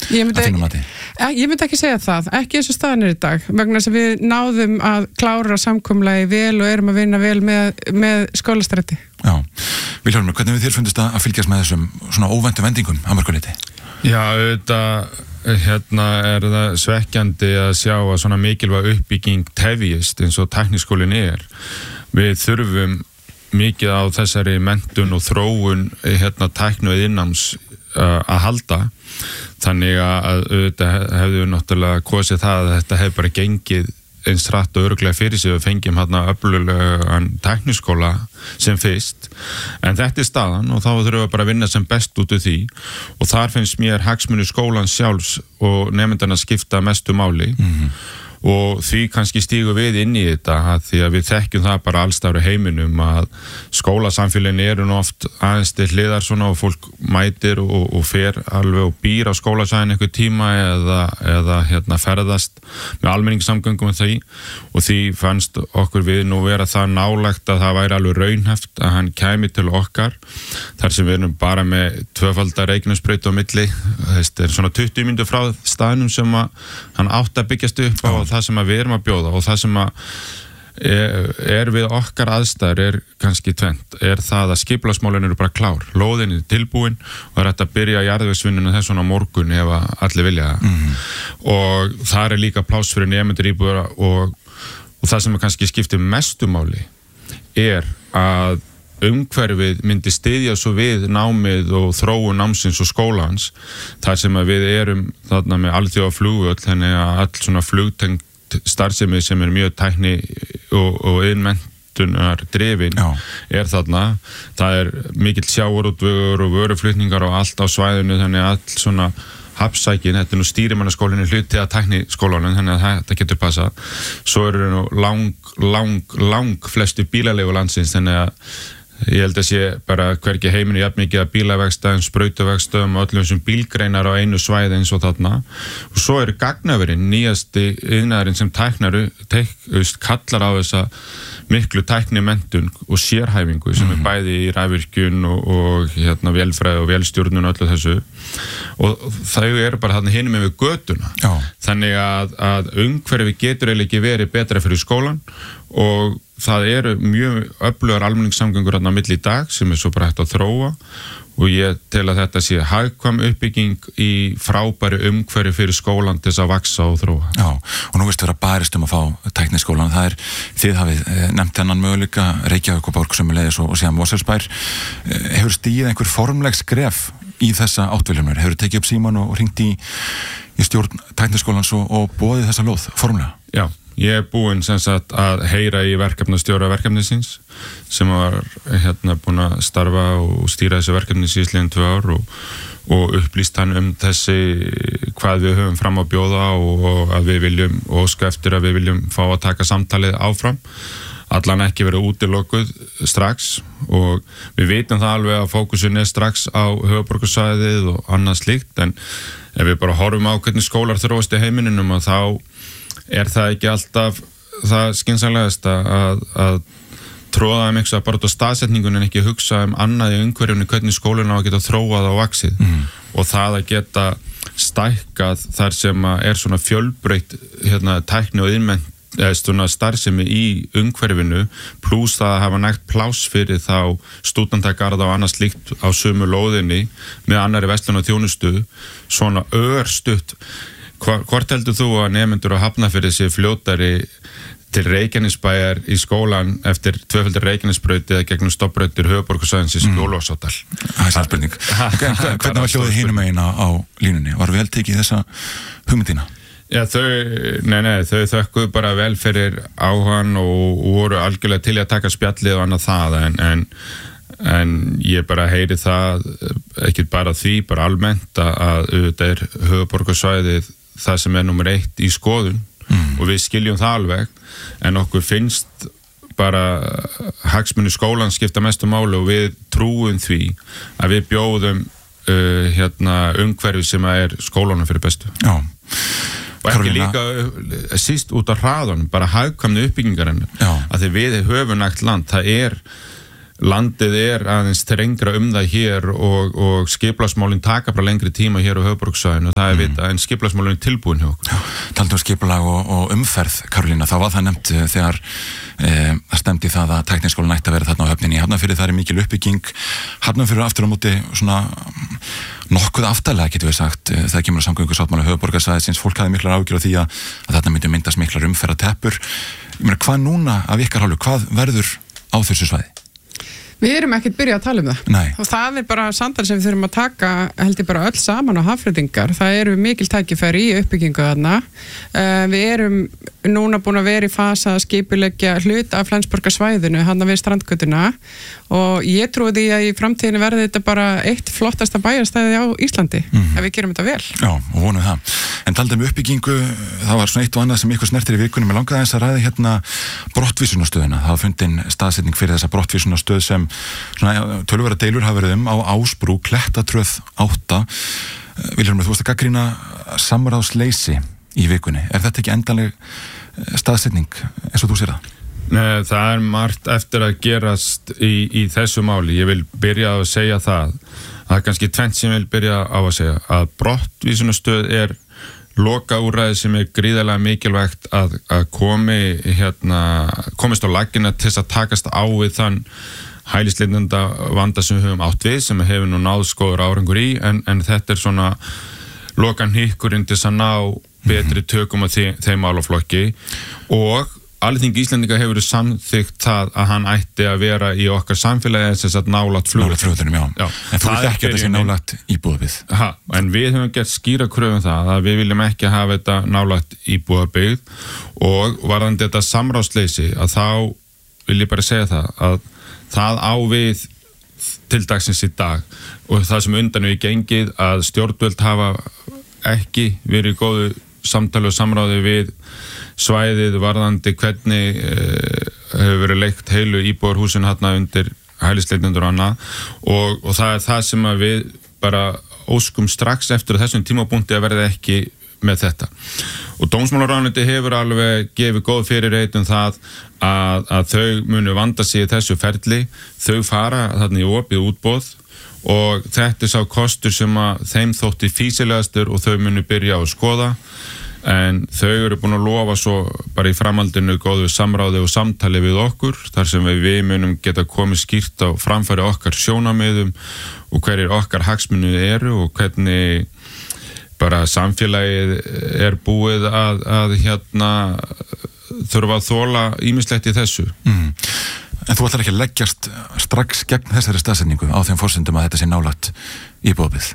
Ég myndi ekki segja það, ekki eins og staðan í dag, vegna þess að við náðum að klára samkomulagi vel og erum að vinna vel með skólastræti. Já, Vilhjálmur, hvernig við þér fundist að fylgjast með þessum svona óvæntu vendingum að mörgu leyti? Já, auðvitað er það svekkjandi að sjá að svona mikilvæg uppbygging tefjist eins og tækniskólinn er. Við þurfum mikið á þessari menntun og þróun tækni og iðnnáms að halda, þannig að auðvitað hefðu við náttúrulega kosið það að þetta hefði bara gengið eins hratt og örugglega fyrir sig og fengjum öflugan tækniskóla sem fyrst, en þetta er staðan og þá þurfum við bara að vinna sem best út úr því og þar finnst mér hagsmunir skólans sjálfs og nemendanna skipta mestu máli og því kannski stígum við inn í þetta að því að við þekkjum það bara allstaðar í heiminum að skólasamfélagin eru nú oft aðeins til hliðar svona og fólk mætir og fer alveg og býr á skólasvæðin einhver tíma eða ferðast með almenningssamgöngum því og því fannst okkur við nú vera það nálægt að það væri alveg raunhæft að hann kæmi til okkar þar sem við erum bara með tvöfaldar Reykjanesbraut á milli, þetta er svona 20 mínútur frá staðnum sem að hann átt að byggjast upp á það sem að við erum að bjóða og það sem að er við okkar aðstæður er kannski tvennt, er það að skipulagsmálin eru bara klár, lóðin er tilbúin og er hægt að byrja jarðvegsvinnuna þess svona morgun ef að allir vilja og það er líka pláss fyrir nemendur íbúðar og það sem að kannski skiptir mestu máli er að umhverfið myndi styðja svo við námið og þróun námsins og skólans þar sem að við erum þarna með alþjóða flugvöll, þannig að all svona flugtengt starfsemi sem er mjög tækni og innmenntunar drifin er þarna, það er mikill sjávarútvegur og vöruflutningar og allt á svæðinu, þannig að all svona hafsækin, þetta er nú stýrimannaskólinn hluti að tækniskólanum, þannig að þetta getur passað, svo eru nú lang flestu bílalegu landsins, þannig að ég held að sé bara hvergi heiminu jafn mikið að bílavegstæðum, sprautuvegstæðum og öllum þessum bílgreinar á einu svæði eins og þarna og svo eru gagnaverinn, nýjasti iðnaðurinn sem kallar á þessa miklu tæknimenntun og sérhæfingu sem er bæði í rafvirkjun og vélfræði og vélstjórnun og öllu þessu og þau eru bara þarna hinum við götuna þannig að umhverfi getur eiginlega ekki verið betra fyrir skólan og það eru mjög öflugar almenningssamgöngur á milli í dag sem er svo bara hægt að þróa og ég tel að þetta sé hagkvæm uppbygging í frábæri umhverfi fyrir skólan til þess að vaxa og þróa. Já, og nú veist vera barist að fá tækniskólan, það er þið hafið nefnt þennan möguleika Reykjavík og Borg sömuleiðis og síðan Mosfellsbær. Hefur stigið einhver formleg skref í þessa áttviljumur? Hefur tekið upp síman og hringt í stjórn tækniskólans og boðið þessa lóð formlega? Já. Ég er búinn sem sagt að heyra í verkefnastjóra verkefnisins sem var búinn að starfa og stýra þessu verkefni síðastliðin 2 ár og upplýst hann þessi hvað við höfum fram að bjóða og að við viljum óska eftir að við viljum fá að taka samtalið áfram allan ekki verið útilokuð strax og við vitum það alveg að fókusin er strax á höfuðborgarsvæðið og annað slíkt en ef við bara horfum á hvernig skólar þróast í heiminum og þá er það ekki alltaf það skynsamlegast að tróða eitthvað bara út á staðsetningun en ekki hugsa annað í umhverfinu hvernig skólinn á að geta þróað og vaxið og það að geta stækkað þar sem er svona fjölbreytt tækni og iðnmennt eða starfsemi í umhverfinu pluss það að hafa nægt pláss fyrir þá stúdendagarða og annað slíkt á sömu lóðinni með annarri verslun og þjónustu svona örstutt. Hvort heldur þú að nemendur á Hafnarfirði sé fljótari til Reykjanesbæjar í skólan eftir tvöfaldir Reykjanesbraut eða gegnum stofnbrautir höfuðborgarsvæðisins í Ólafsvík? Það er spurning. Hvernig var hljóðið hinum megin á línunni? Var vel tekið þessa hugmyndina? Já, þau þökkuðu bara vel fyrir áhugann og voru algjörlega til að taka spjallið og annað það en ég bara heyri það ekki bara því, bara almennt að þetta er höfuðborgarsvæðið það sem er nummer 1 í skoðun og við skiljum það alveg en okkur finnst bara hagsmunir skólans skipta mestu máli og við trúum því að við bjóðum umhverfi sem er skólanum fyrir bestu. Já. Og ekki líka síst út á hraðanum, bara hagkvæmni uppbyggingarinnar að því við höfum nægt land, það er landið aðeins þrengra það hér og skipulagsmálin taka bara lengri tíma hér á höfuðborgarsvæðinu og það vita, en skipulagsmálin tilbúin hjá okkur. Talandi skipulag og umferð, Karolína, þá var það nefnt þegar það stemdi það að Tækniskólinn ætti að vera þarna á höfninni í Hafnarfirði, það mikil uppbygging. Hafnarfjörður aftur á móti svona nokkuð aftarlega, getum við sagt, það kemur að samgöngusáttmála höfuðborgarsvæðisins, fólk hafði miklar áhyggjur af því að þarna myndi myndast miklar umferðarteppur. Ég meina, hvað núna af ykkar hálfu, hvað verður á þessu svæði? Við erum ekkert byrjað að tala það. Nei. Og það bara samtal sem við þurfum að taka, held ég bara öll saman á Hafnfirðingar. Það eru mikil tækifæri í uppbyggingu þarna. Við erum núna búin að vera í fasa að skipuleggja hluta af Flensborgarsvæðinu, þarna við strandgötuna, og ég trúi því að í framtíðinu verði þetta bara eitt flottasta bæjarstæði á Íslandi, ef við gerum þetta vel. Já, og vonum það. En talandi uppbyggingu, það var svona eitt og annað sem ykkur snertir í vikunum. Ég langaði aðeins að ræða hérna brottvísunarstöðuna. Það var fundin staðsetning fyrir þessa brottvísunarstöð sem svona töluvera deilur hafa verið á Ásbrú, Klettatröð 8. Vilhjálmur, þú varst að gagnrýna samráðsleysi í vikunni. Er þetta ekki endanleg staðsetning eins og þú sér það? Nei, það margt eftir að gerast í þessu máli. Ég vil byrja á að segja það er kannski tvennt sem ég vil byrja á að segja, að brottvísunarstöð lokaúrræði sem gríðarlega mikilvægt að komist á laggina til þess að takast á við þann hælisleitenda vanda sem við höfum átt við, sem hefur nú náð skoður árangur í, en þetta svona lokan hikkurinn til þess að ná betri tökum á þeim málaflokki, og Alþingi Íslendinga hefur samþykkt það að hann ætti að vera í okkar samfélagi þess að nálægt flugvöllunum. Já. En þú vilt ekki að þessi nálægt íbúðabyggð. En við höfum gert skýra kröfum það að við viljum ekki hafa þetta nálægt íbúðabyggð, og varðandi þetta samráðsleysi, að þá vil ég bara segja það á við til dagsins í dag, og það sem undan við gengið að stjórnvöld hafa ekki verið í góðu samtali og samráði við svæðið varðandi hvernig hefur verið leikt heilu íbúðarhúsin hérna undir hælisleitendur og annað, og það það sem að við bara óskum strax eftir þessum tímapunkti að verða ekki með þetta. Og dómsmálaráðuneytið hefur alveg gefið góð fyrirheit það að þau munu vanda sig í þessu ferli, þau fara þarna í opið útboð, og þetta sá kostur sem að þeim þótti fýsilegastur og þau munu byrja að skoða. En þau eru búin að lofa svo bara í framhaldinu góðu samráði og samtali við okkur, þar sem við munum geta komið skýrt á framfæri okkar sjónarmiðum og hverjir okkar hagsmunir eru og hvernig bara samfélagið búið að þurfa að þola ýmislegt í þessu. En þú ætlar ekki að leggjast strax gegn þessari staðsetningu á þeim forsendum að þetta sé nálægt íbúðabyggð?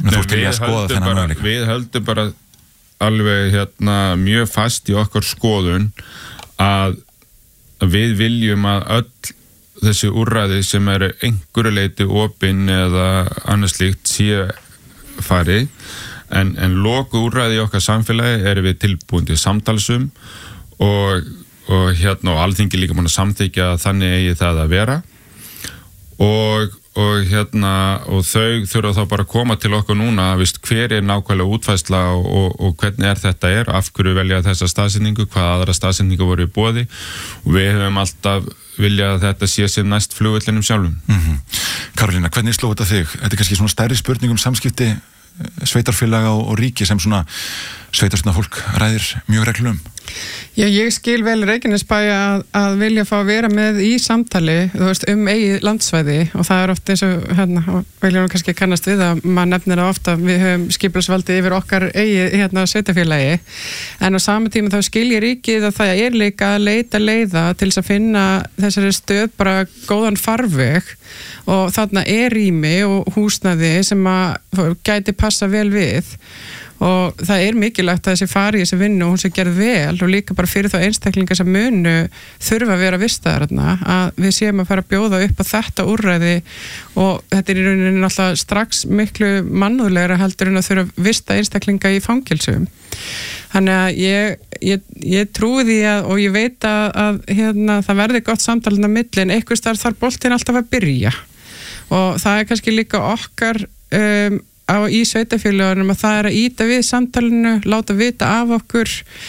Við höldum bara alveg mjög fast í okkar skoðun að við viljum að öll þessi úrræði sem einhverju leyti opin eða annars slíkt sé farið, en loku úrræði í okkar samfélagi við tilbúin til samtalsum og Alþingi líka búin að samþykja að þannig eigi það að vera, og þau þurfa þá bara að koma til okkur núna, hver nákvæmlega útfærsla og hvernig þetta af hverju velja þessa staðsetningu, hvað aðra staðsetningu voru í boði, og við höfum alltaf viljað að þetta sé sér næst flugvellinum sjálfum. Karolína, hvernig sló þetta þig? Þetta kannski svona stærri spurning samskipti sveitarfélaga og ríki sem svona sveitarstjórnarfólk ræðir mjög reglum. Já, ég skil vel Reykjanesbæ að vilja fá að vera með í samtali, eigið landsvæði, og það oft eins og viljum kannski kannast við að maður nefnir það ofta, við höfum skipulagsvaldið yfir okkar eigið sveitarfélagi, en á sama tíma þá skilji ríkið að það líka að leita leiða til þess að finna þessari stöð bara góðan farveg, og þarna rými og húsnæði sem að gæti passa vel við, og það mikilvægt að þessi fari í þessi vinnu og hún sé gerð vel, og líka bara fyrir þá einstaklingar sem munu þurfa að vera vistaðar þarna, að við séum að fara að bjóða upp á þetta úrræði, og þetta í rauninni náttúrulega strax miklu mannúðlegra heldur en að þurfa að vista einstaklinga í fangelsum. Þannig að ég trúi því og ég veit að það verði gott samtalið á milli, en einhvers staðar þarf boltinn alltaf að byrja, og það kannski líka okkar í sveitarfélögunum að það að ýta við samtalinu, láta vita af okkur,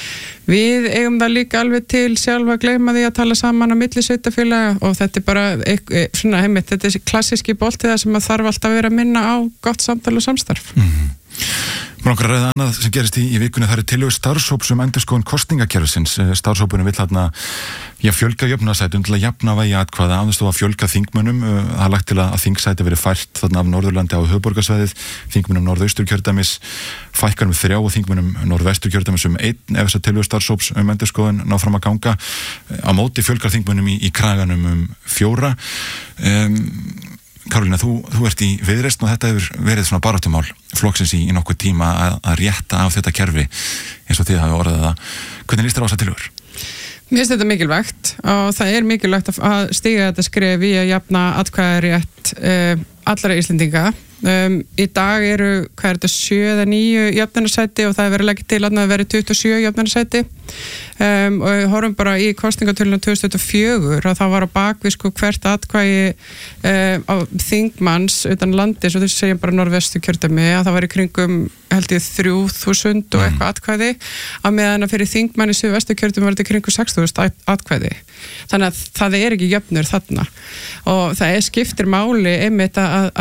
við eigum það líka alveg til sjálf að gleyma því að tala saman á milli sveitarfélaga og þetta bara svona heimitt, þetta klassíski bolti það sem að þarf alltaf að vera að minna á gott samtal og samstarf. Mér langar að ræða annað sem gerist í vikunni, það tillögur starfshóps endurskoðun kosningakerfisins. Starfshópurinn vill fjölga jöfnunarsætum til að jafna vægi atkvæða án þess að fjölga þingmönnum. Það lagt til að þingsæti verið fært þarna af Norðurlandi á höfuðborgarsvæðið, þingmönnum Norðausturkjördæmis fækkar 3 og þingmönnum Norðvesturkjördæmis 1 ef þessar tillögur starfshóps endurskoðun ná fram að ganga. Á móti fjölgar þingmönnum í kraganum 4. Karolína, þú ert í Viðreisn og þetta hefur verið svona baráttumál flokksins í nokkuð tíma að rétta af þetta kerfi eins og þið hafi orðið það. Hvernig líst þér á þessar tillögur? Mér finnst þetta mikilvægt og það er mikilvægt að stíga þetta skref í að jafna atkvæðarétt allra Íslendinga. Í dag eru, 7 eða 9 jöfnunarsæti og það er verið að leggja til að það veri 27 jöfnunarsæti og við horfum bara í kosningatölunum 2024 og það var á bakvið hvert atkvæði á þingmanns utan landis og þessu segjum bara Norðvesturkjördæmi að það var í kringum held ég 3.000 og eitthvað atkvæði á meðan að fyrir þingmann í Suðvesturkjördæmi var þetta kringum 6.000 atkvæði. Þannig að það er ekki jöfnur þarna og það skiptir máli einmitt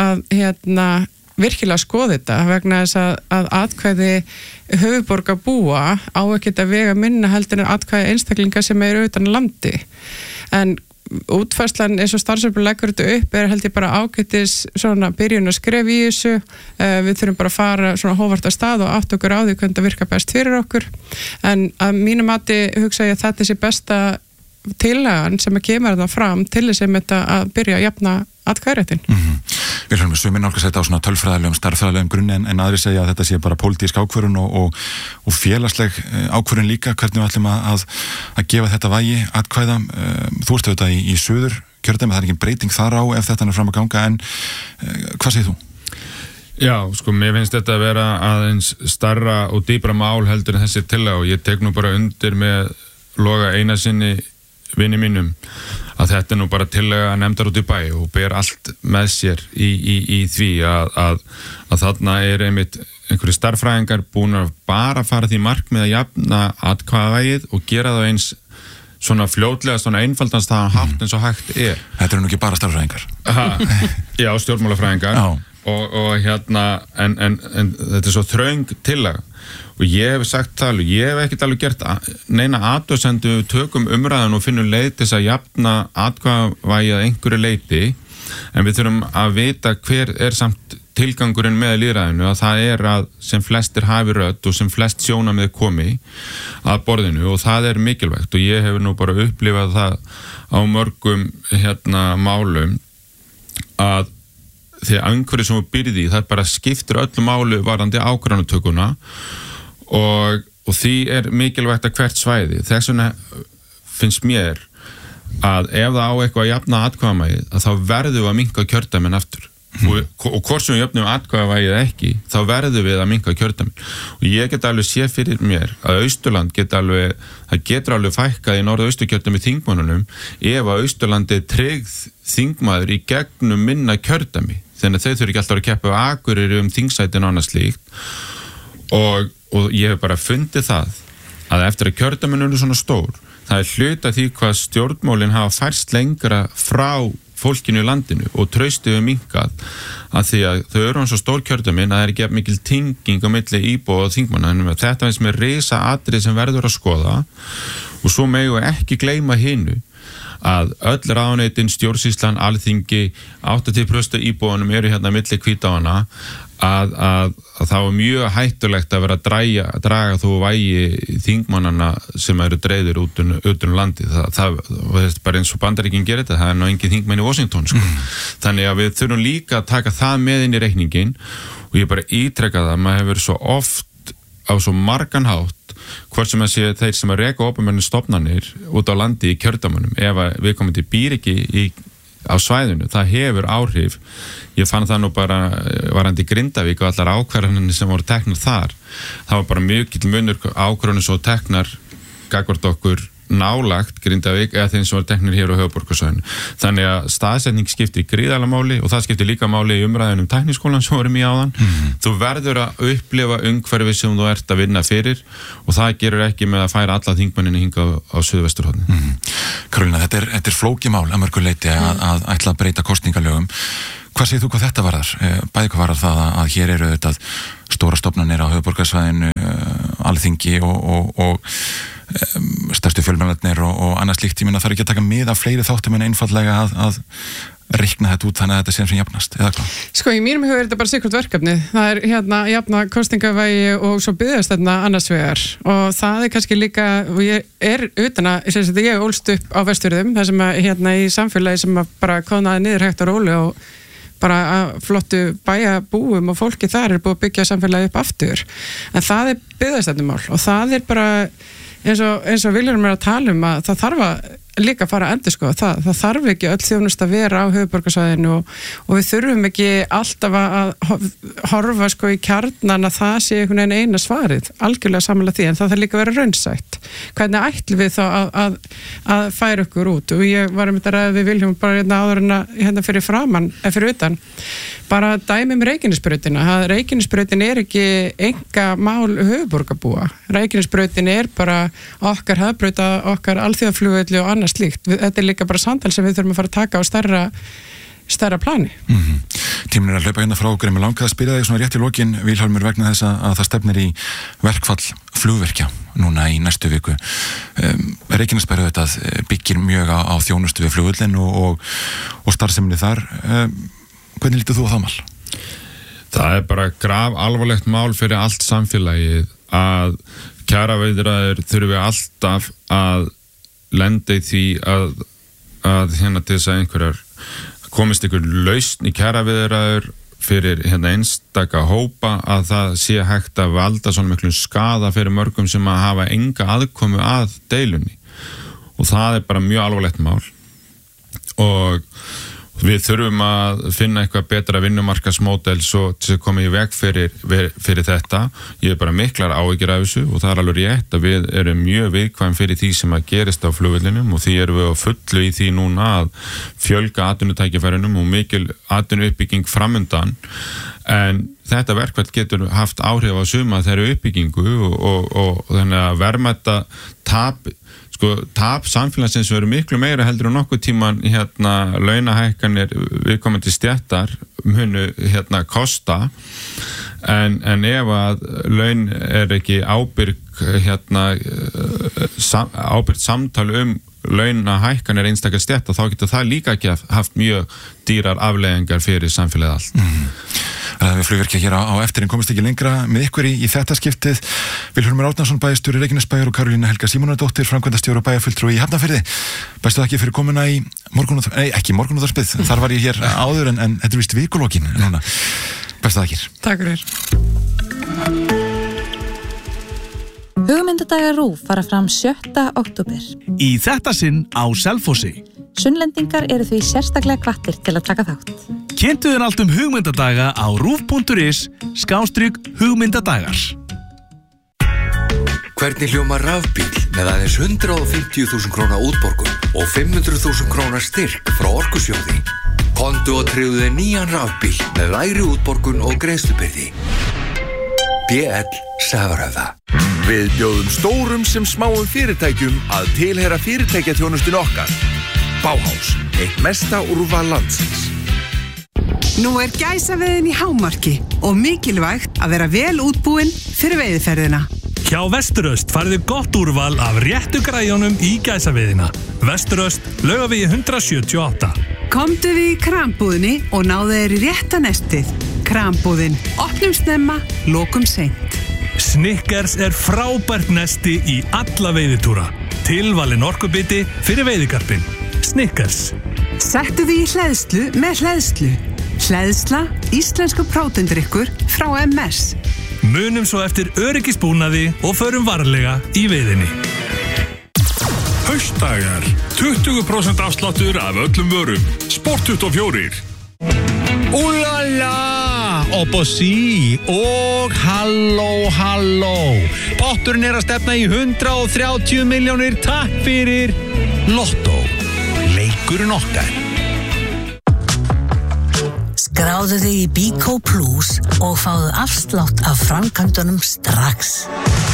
að virkilega skoða þetta vegna þess að atkvæði höfuðborgarbúa á ekkert að vega minna heldur en atkvæði einstaklinga sem eru utan landi. En útfærslan eins og starfshópur leggur þetta upp held ég bara ágætis svona byrjun að skref í þessu. Við þurfum bara að fara svona hófart að stað og átt okkur á því hvernig það virka best fyrir okkur. En að mínu mati hugsa ég að þetta sé besta tillagan sem að kemur þetta fram til þess að byrja að jafna atkvæðaréttin. Við höfum sumir nálgast þetta á svona tölfræðilegum, starffræðilegum grunni en aðrir segja að þetta sé bara pólitísk ákvörðun og félagsleg ákvörðun líka, hvernig við ætlum að gefa þetta vægi atkvæða. Þú ert auðvitað í Suðurkjördæmi, það er ekki breyting þar á ef þetta er fram að ganga, en hvað segir þú? Já, mér finnst þetta að vera aðeins starra og dýpra mál heldur en þessi tillaga og ég tek nú bara undir með Loga Einarssyni vini mínum að þetta er nú bara tillaga nefndar út í bæ og ber allt með sér í því að þarna er einmitt einhverju starffræðingar búin að bara fara því markmið að jafna atkvæðavægið og gera það eins svona fljótlega, svona einfaldast það hátt eins og hægt er. Þetta eru nú ekki bara starffræðingar. Já, stjórnmálafræðingar og en þetta er svo þröng tillaga og ég hef sagt það alveg, ég hef ekkert alveg gert neina athugasemd við tökum umræðan og finnum leið til þess að jafna atkvæðavægið að einhverju leyti en við þurfum að vita hver er samt tilgangurinn með lýðræðinu að það er að sem flestir hafi rödd og sem flest sjónarmið komi að borðinu og það er mikilvægt og ég hef nú bara upplifað það á mörgum málum að því að einhverju sem við byrði í það bara skiptir öllu máli varðandi ákvarðanatökuna og því er mikilvægt að hvert svæði. Þess vegna finnst mér að ef það á eitthvað að jafna atkvæðavægið að þá verðum við að minnka kjördæmin aftur og hvort sem við jöfnum atkvæðavægið ekki þá verðum við að minnka kjördæmin og ég get alveg sé fyrir mér að Austurland getur alveg fækkað í Norðausturkjördæmi þingmönnunum ef að Austurlandi tryggð þingmaður í gegnum minna kjördæmi þannig að þau þurfi ekki alltaf að keppa á Akureyri þingsætin og annað slíkt og ég hef bara fundið það að eftir að kjördæmin eru svona stór það er hluta því hvað stjórnmálin hafa færst lengra frá fólkinu í landinu og traustið minnkað að því að þau eru svo stór kjördæmin að það er ekki mikil tenging á milli íbúa og þingmanna en þetta finnst mér risa atrið sem verður að skoða og svo megum við ekki gleyma hinu að öll ráðuneytin, stjórnsýslan, alþingi 80% íbúanum eru milli hvítáana að það var mjög hættulegt að vera að draga þó vægi þingmannana sem eru dreifðir út landi það bara eins og Bandaríkin gerir þetta, það er ná engin þingmenn í Washington þannig að við þurfum líka að taka það með inn í reikningin og ég bara ítreka það, maður hefur svo oft á svo margan hátt hvort sem að sé þeir sem að reka opinbernu stofnanir út á landi í kjördæmunum ef að viðkomandi býr ekki á svæðinu, það hefur áhrif ég fann það nú bara varandi Grindavík og allar ákvarðanir sem voru teknar þar, það var bara mjög munur ákvarðanir svo teknar gagnvart okkur nálagt Grindavík eða þeim sem var teknir hér á höfuðborgarsvæðinu. Þannig að staðsetning skiptir gríðarlega máli og það skiptir líka máli í umræðunum tækniskólan sem vorum í áðan. Þú verður að upplifa umhverfið sem þú ert að vinna fyrir og það gerur ekki með að færa alla þingmennina hingað á Suðvesturhorni. Karolína, þetta er flókimál að mörgu leyti að ætla að breyta kosningalögum. Hvað segir þú hvað þetta varðar? Bæði hvað varðar það að hér eru auðvitað stóra stofnanir á höfuðborgarsvæðinu, Alþingi og stærstu fjölmiðlarnir og annað slíkt. Ég meina þarf ekki að taka mið af fleiri þáttum en einfaldlega að reikna þetta út þannig að þetta sé sem jafnast, eða hvað? Sko, í mínum huga er þetta bara sikkert verkefni. Það er jafna kosningavægi og svo byggðast þarna annars vegar og það er kannski líka, og ég er utan að, ég ólst upp á Vestfjörðum, það sem að í samfélagi sem að bara konaði niður hægt á róli og bara að flottu bæjabúum og fólki þar er búið að byggja samfélagi upp aftur. En það er byggðastefnumál og það er bara eins og Vilhjálmur er að tala um að það þarf að líka fara að endurskoða það þarf ekki öll þjónusta að vera á höfuðborgarsvæðinu og við þurfum ekki alltaf að horfa sko í kjarnan að það sé einhvern veginn eina svarið, algjörlega samanlega því, en það þarf líka að vera raunsætt. Hvernig ætlum við þá að færa okkur út? Og ég var að ræða við Vilhjálmur bara áður en fyrir framan, fyrir utan, bara dæmi Reykjanesbrautina. Reykjanesbrautin er ekki enga mál höfuðborgarbúa. Reykjanesbrautin er bara okkar hafbrauta, okkar alþjóðaflugvelli og annað slíkt. Þetta er líka bara samtal sem við þurfum að fara að taka á stærra plani. Tíminn er að hlaupa hérna frá okkur en mér langaði að spyrja þig svona rétt í lokin, Vilhjálmur, vegna þess að það stefnir í verkfall flugvirkja núna í næstu viku. Reykjanesbær auðvitað byggir mjög á þjónustu við flugvöllin og starfseminni þar. Hvernig lítur þú á það mál? Það er bara graf alvarlegt mál fyrir allt samfélagið að kjaraviðræður þurfi alltaf að lenda í því að til þess að einhverjar komist ykkur lausn í kjaraviðræður fyrir einstaka hópa að það sé hægt að valda svona miklum skaða fyrir mörgum sem að hafa enga aðkomu að deilunni og það er bara mjög alvarlegt mál og við þurfum að finna eitthvað betra vinnumarkaðsmódel svo til að koma í veg fyrir þetta. Ég er bara miklar áhyggjur af þessu og það er alveg rétt að við erum mjög viðkvæm fyrir því sem að gerist á flugvellinum og því erum við á fullu í því núna að fjölga atvinnutækifærunum og mikil atvinnuuppbygging framundan en þetta verkfall getur haft áhrif á suma þeirra uppbyggingu og þannig að verðmæta tap samfélagsins verður miklu meira heldur en nokkuð tíman launahækkanir viðkomandi stéttar munu kosta en ef að laun er ekki ábyrgt samtal launahækkanir einstakar stétta þá getur það líka ekki haft mjög dýrar afleiðingar fyrir samfélagið allt. Við flugvirkja hér á eftir en komist ekki lengra með ykkur í þetta skiptið. Vilhjálmur Árnason, bæjarstjóri Reykjanesbæjar og Karolína Helga Símonardóttir, framkvæmdastjóri og bæjarfulltrúi í Hafnarfirði. Bestu þakkir fyrir komuna í ekki morgunútvarpið, þar var ég hér áður en þetta er víst vikulókin núna. Bestu þakkir. Takk fyrir. Hugmyndadagar RÚV fara fram 7. október. Í þetta sinn á Selfossi. Sunnlendingar eru því sérstaklega hvattir til að taka þátt. Kynntu þér allt hugmyndadaga á rúv.is/hugmyndadagar. Hvernig hljómar rafbíl með aðeins 150.000 króna útborgun og 500.000 króna styrk frá Orkusjóði? Komdu og tryggðu þér nýjan rafbíl með lægri útborgun og greiðslubyrði. BL Safröða. Við bjóðum stórum sem smáum fyrirtækjum að tilheyra fyrirtækjaþjónustun okkar. Bauhaus, eitt mesta úrval landsins. Nú er gæsaveiðin í hámarki og mikilvægt að vera vel útbúin fyrir veiðiferðina. Hjá Vesturöst farið gott úrval af réttu græjunum í gæsaveiðina. Vesturöst, Laugavegi 178. Komdu við í krambúðinni og náðu þér í rétta nestið. Krambúðin, opnum snemma, lokum seint. Snickers er frábært nesti í alla veiðitúra. Tilvalin orkubiti fyrir veiðikarpin. Snickers. Settu því í hleðslu með hleðslu. Hleðsla, íslensku prótendrykkur frá MS. Munum svo eftir öryggisbúnaði og förum varlega í veiðinni. Haustdagar. 20% afsláttur af öllum vörum. Sport 24. Úlala! Opposí og halló. Potturinn að stefna í 130 milljónir. Takk fyrir Lotto. Leikurinn okkar. Skráðu þig í Bíkó Plus og fáðu afslátt af framkvæmdunum strax.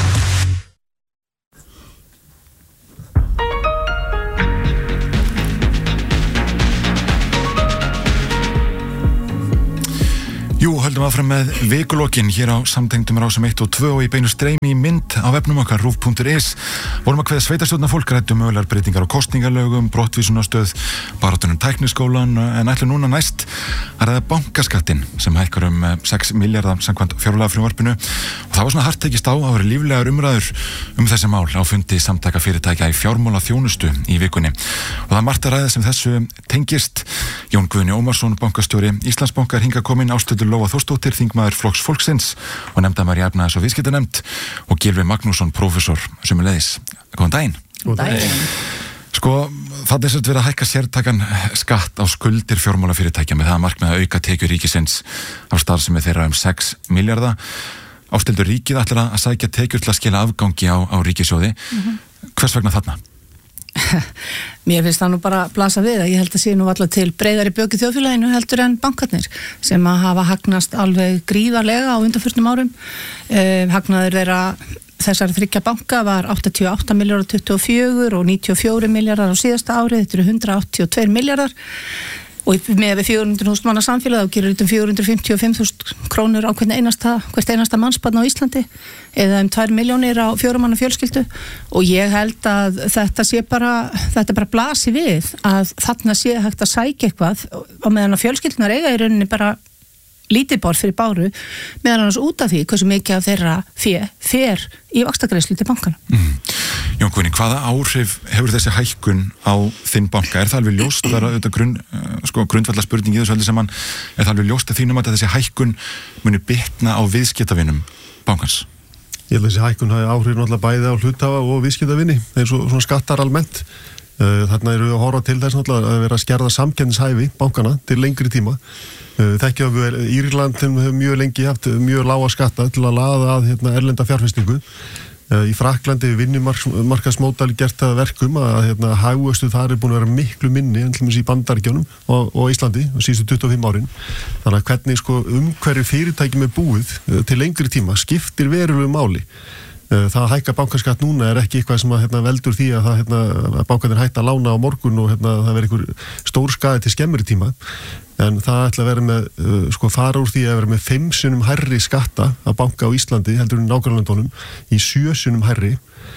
Jú, höldum áfram með vikulokkin hér á samtengdum Rásum 1 og 2 og í beinu streymi í mynd á vefnum okkar rúv.is. Vorum að kveða sveitarstjórnarfólk, ræddum mögulegar breytingar á kosningalögum, brottvísunarstöð, baráttunum tækniskólan, en ætlum núna næst að ræða bankaskattinn sem hækkar 6 milljarða samkvæmt fjárlagafrumvarpinu og það var svona hart tekist á að vera líflegar umræður þessi mál á fundi samtaka fyrirtækja í fjármálaþjónustu í vikunni. Og það er margt að ræða sem þessu tengist. Jón Guðni Ómarsson, bankastjóri Íslandsbanka, er hingað kominn, Ásthildur Lóa Þórsdóttir, þingmaður Flokks fólksins og nefndamaður í efnahags- og viðskiptanefnd og Gylfi Magnússon, prófessor sömuleiðis. Góðan daginn. Góðan daginn. Sko, það er svolítið verið að hækka sértakan skatt á skuldir fjármálafyrirtækja með það að markmið að auka tekjur ríkisins á starfsemi þeirra 6 milljarða. Ásthildur, ríkið ætlar að sækja tekjur til að skila afgangi á ríkissjóði. Hvers vegna þarna? Mér finnst það nú bara að blasa við að ég held að sé nú alltaf til breiðari bök í þjóðfélaginu heldur en bankarnir sem að hafa hagnast alveg gríðarlega á undanförnum árum. Hagnaður þeirra þessar 3 banka var 88 milljarðar 24 og 94 milljarðar á síðasta ári. Þetta eru 182 milljarðar og með við 400.000 manna samfélag þá gerir þetta 455.000 krónur á hvert einasta mannsbarn á Íslandi eða 2 milljónir á 4 manna fjölskyldu og ég held að þetta bara blasi við að þarna sé hægt að sækja eitthvað og meðan að fjölskyldunar eiga í rauninni bara lítið bár fyrir báru meðan annars út af því hversu mikið af þeirra fer í vaxtagreiðslu til bankana. Jón Guðni, hvaða áhrif hefur þessi hækkun á þinn banka? Er það alveg ljóst, það er auðvitað grundvallar spurning í þessu öllu saman, er það alveg ljóst að þínum að þessi hækkun muni bitna á viðskiptavinum bankans? Ég held að þessi hækkun hafi áhrif náttúrulega bæði á hluthafa og viðskiptavinni, eins og svona skattar almennt. Þarna eru að horfa til þess náttúrulega að vera að skerða samkeppnishæfi bankana til lengri tíma. Þekkjum við Írland hefur mjög lengi haft mjög lága skatta til að laða að erlenda fjárfestingu. Í Frakklandi vinnumarkaðsmódel gert það verkum að hagvöxtur þar er búin að vera miklu minni en til dæmis í Bandaríkjunum og Íslandi síðustu 25 árin. Þannig að hvernig umhverju fyrirtækjum er búið til lengri tíma skiptir verulegu máli. Það að hækka bankaskatt núna er ekki eitthvað sem veldur því að bankarnir hætta að lána á morgun og það verður einhver stór skaði til skemmri tíma. En það ætla að vera með, fara úr því að vera með 5 sinnum hærri skatta að banka á Íslandi heldur en nágrannalöndunum í 7 sinnum hærri.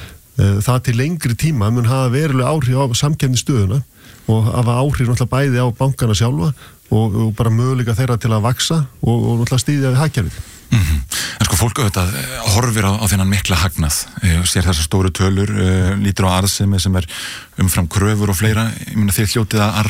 Það til lengri tíma mun hafa verulega áhrif á samkeppnisstöðuna og hafa áhrif náttúrulega bæði á bankana sjálfa og bara möguleika þeirra til að vaksa og náttúrulega styðja við hagkerfið. En fólk auðvitað horfir á þennan mikla hagnað, sér þessar stóru tölur, lítur á arðsemi sem er umfram kröfur og fleira. Ég meina þið hljótið að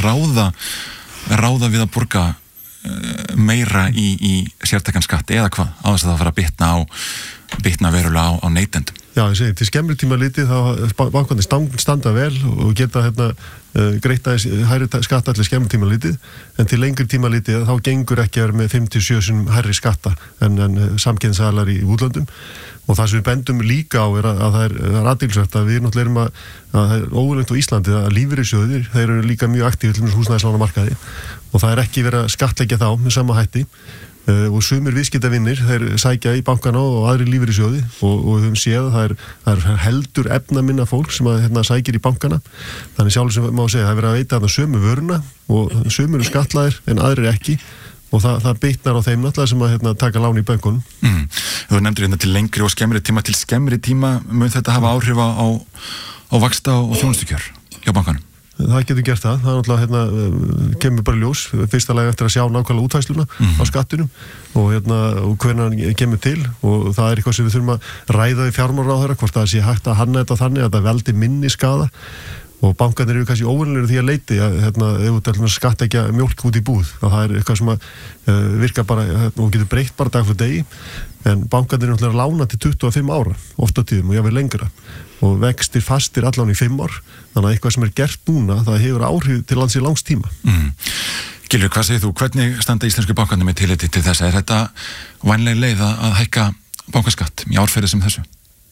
ráða við að borga meira í sértakan skatt eða hvað, á þess að það fara að bitna verulega á neytendum. Já, ég segi, til skemmri tíma litið þá bankarnir standa vel og geta greitt aðeins hærri skatta allir skemmri tíma litið, en til lengri tíma litið þá gengur ekki að vera með 5-7 sinnum hærri skatta en samkeppnisaðilar í útlöndum. Og það sem við bendum líka á er að það er athyglisvert að við náttúrulega erum að það er óvenjulegt á Íslandi að lífeyrissjóðir, þeir eru líka mjög aktífir til húsnæðislánamarkaði og það er ekki verið að skattleggja þá með sama hætti og sumir viðskiptavinir þeir sækja í bankana og aðri lífeyrissjóði og við höfum séð að það er heldur efnaminna fólk sem sækir í bankana. Þannig sjálf sem má segja, það er verið að veita þarna sömu vöruna og sumir eru skatlaðir en aðrir ekki. Og það bitnar á þeim náttúrulega sem að taka lán í bönkunum. Þú nefndir til lengri og skemmri tíma. Til skemmri tíma mun þetta hafa áhrif á vaxta og þjónustukjör hjá bankanum? Það getur gert það. Það er náttúrulega kemur bara ljós. Fyrsta lagi eftir að sjá nákvæmlega útfærsluna á skattinum og hvernig hann kemur til og það er eitthvað sem við þurfum að ræða í fjármálaráðherra hvort það sé hægt að hanna þetta þannig að það veldi minni skaða. Og bankarnir eru kannski óvenjulegir því að leiti að ef þú ætlum að skatta ekki mjólk út í búð þá það er eitthvað sem að virka bara og getur breytt bara dag fyrir degi en bankarnir eru náttúrulega lána til 25 ára ofta tíðum og jáfnvel lengra og vextir fastir allan í 5 ár þannig að eitthvað sem er gert núna það hefur áhrif til lands í langs tíma. Gylfi, hvað segir þú? Hvernig standa íslensku bankarnir með tilliti til þessa? Er þetta vænleg leið að hækka bankaskatt í árferði sem þessu?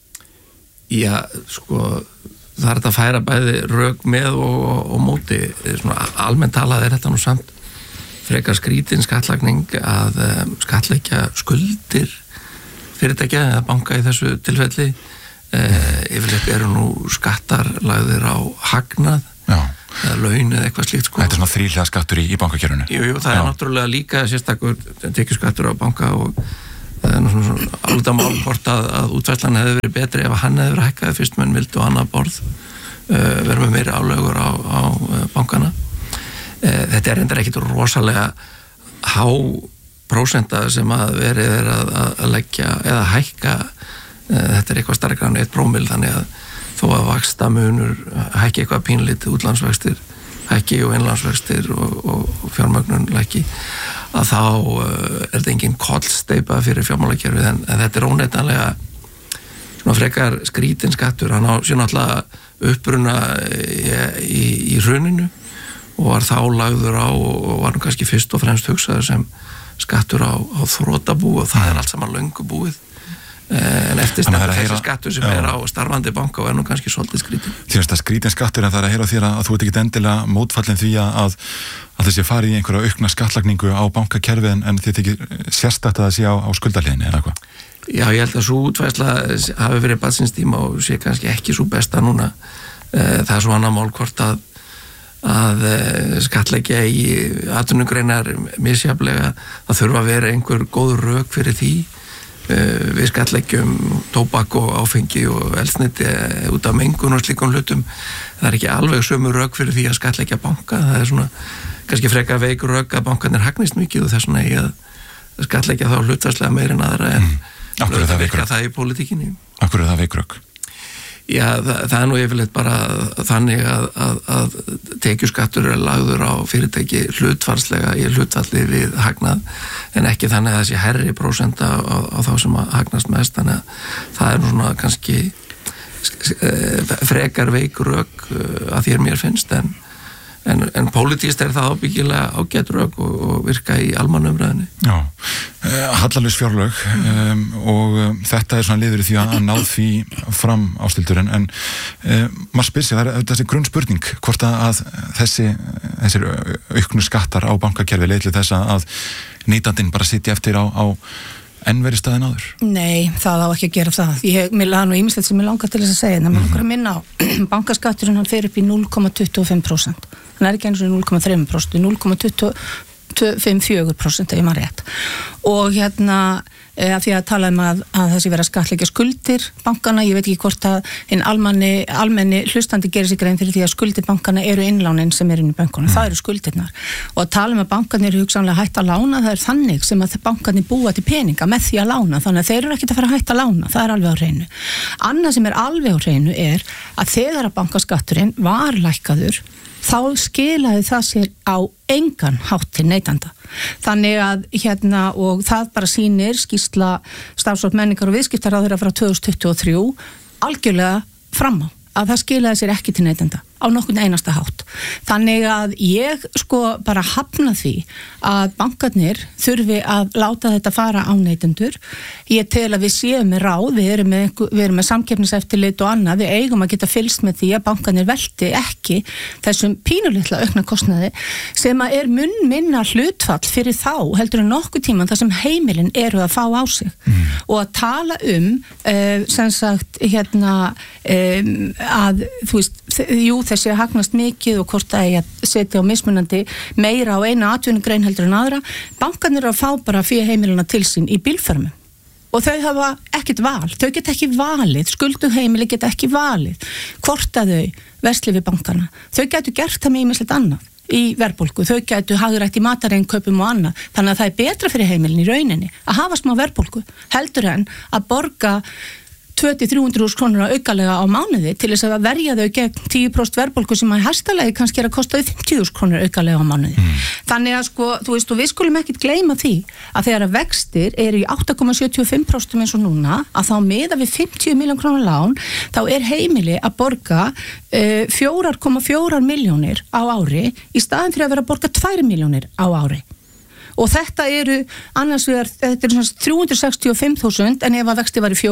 Já, sko, það þetta að færa bæði rök með og móti. Svona almennt talað þetta nú samt frekar skrítin skattlagning að skattleggja skuldir fyrirtækja eða banka í þessu tilfelli. Yfirleitt eru nú skattar lagðir á hagnað eða laun eða eitthvað slíkt, sko. Þetta svona þríhliða skattur í bankakerfinu. Jú, það er náttúrulega líka sérstakur tekjuskattur á banka og það er svona alveg mál hvort að útvæslan hefði verið betri ef hann hefði verið hækkaði fyrst menn vildu annað borð vera með meiri álögur á bankana. Þetta er reyndar ekkit rosalega há prósenta sem að verið er að leggja eða hækka. Þetta er eitthvað starkara en 1%, þannig að þó að vaxtamunur hækki eitthvað pínlítið útlandsvextir hækki og innlandsvextir og fjármögnun lækki, að þá er þetta engin kollsteypa fyrir fjármálakerfið, en þetta er óneitanlega svona frekar skrítin skattur. Hann á sér náttúrulega uppruna í hruninu og var þá lagður á og var nú kannski fyrst og fremst hugsaður sem skattur á þrotabú og það er allt saman löngu búið. En eftir stendur þessi skattur sem er á starfandi banka og er nú kannski svolítið skrítin. Þér finnst það skrítin skattur, en það er að heyra þér að þú ert ekki endilega mótfallin því að þessi farið í einhverja aukna skattlagningu á bankakerfið en þið ekki sérstætt að það sé á skuldahliðinni eða eitthvað? Já, ég held að svo útfærsla hafi verið barnsins tíma og sé kannski ekki svo besta núna. Það er svo annað mál hvort að skattleggja í atvinnugreinar misjafnlega. Það þurfa að vera einhver góð rök fyrir því. Við skattleggjum tóbak og áfengi og eldsneyti út af mengun og slíkum hlutum. Það er ekki alveg sömu rök fyrir því að skattleggja banka. Það er svona kannski frekar veik rök að bankarnir hagnist mikið og þess vegna eigi að skattleggja þá hlutfærslega meir en aðra en það í pólitíkinni. Af hverju er það veik rök? Já, það er nú yfirleitt bara þannig að tekjuskattur er lagður á fyrirtæki hlutfallslega í hlutfalli við hagnað, en ekki þannig að það sé herri prósenta á þá sem að hagnast mest, þannig að það er nú svona kannski frekar veik rök að þér mér finnst, en pólitískt er það ábyggilega ágætt rök og virka í almannumræðinni. Já, hallalaus fjárlög og þetta er svona liður í því að ná því fram, Ásthildur, en maður spyr sig, það er þessi grunnspurning hvort að þessir auknu skattar á bankakerfi leiðli þess að neytandinn bara sitja eftir á enn verið staðin áður? Nei, það á ekki að gera það. Mér laði nú ýmislegt sem ég langar til þess að segja, en mér langar að minna á bankaskatturinn, hann fer upp í 0,25%. Hann er ekki eins og 0,3%, 0,254% ef ég maður rétt. Og að því að tala að þessi vera að skattleggja skuldir bankana, ég veit ekki hvort að hinn almenni hlustandi gerir sig grein fyrir því að skuldir bankana eru innlánin sem eru inn í bankunum, það eru skuldirnar, og að tala að bankarnir eru hugsanlega hægt að lána, það er þannig sem að bankarnir búa til peninga með því að lána, þannig að þeir eru ekkert að fara að hægt að lána, það er alveg á hreinu. Annað sem er alveg á hreinu er að þegar að bankaskatturinn var lækkaður, þá skilaði það sér á engan hátt til neytanda. Þannig að og það bara sýnir skýrsla starfsfólk menningar og viðskiptaráðherra frá 2023 algjörlega fram á að það skilaði sér ekki til neytenda á nokkurn einasta hátt. Þannig að ég bara hafna því að bankarnir þurfi að láta þetta fara á neytendur. Ég tel að við séum með ráð, við erum með samkeppniseftirlit og annað, við eigum að geta fylgst með því að bankarnir velti ekki þessum pínulitla aukna kostnaði sem að er minna hlutfall fyrir þá heldur en nokkuð tíman þar sem heimilin eru að fá á sig. Og að tala sem sagt að þú veist, þessi að hagnast mikið og hvort að ég setja á mismunandi meira á eina atvinnugrein heldur en aðra. Bankarnir eru að fá bara fyrir heimilina til sín í bílförmum og þau hafa ekkert val, þau geta ekki valið, skulduð heimili geta ekki valið hvort að þau versli við bankana. Þau getur gert það með ýmislegt annað í verðbólgu, þau getur hagrætt í matareinnkaupum og annað, þannig að það er betra fyrir heimilin í rauninni að hafa smá verðbólgu heldur en að borga 200-300 krónur aukalega á mánuði til þess að verja þau gegn 10% verðbólgu sem að hæstalegi kannski að kosta 50.000 krónur aukalega á mánuði. Þannig að sko, þú veist, og við skulum ekkit gleyma því að þegar að vextir eru í 8,75% eins og núna, að þá miða við 50 milljón krónar lán, þá er heimili að borga 4,4 milljónir á ári í staðin fyrir að vera að borga 2 milljónir á ári. Og þetta eru annars vegar, þetta eru svona 365.000 en ef að vexti væri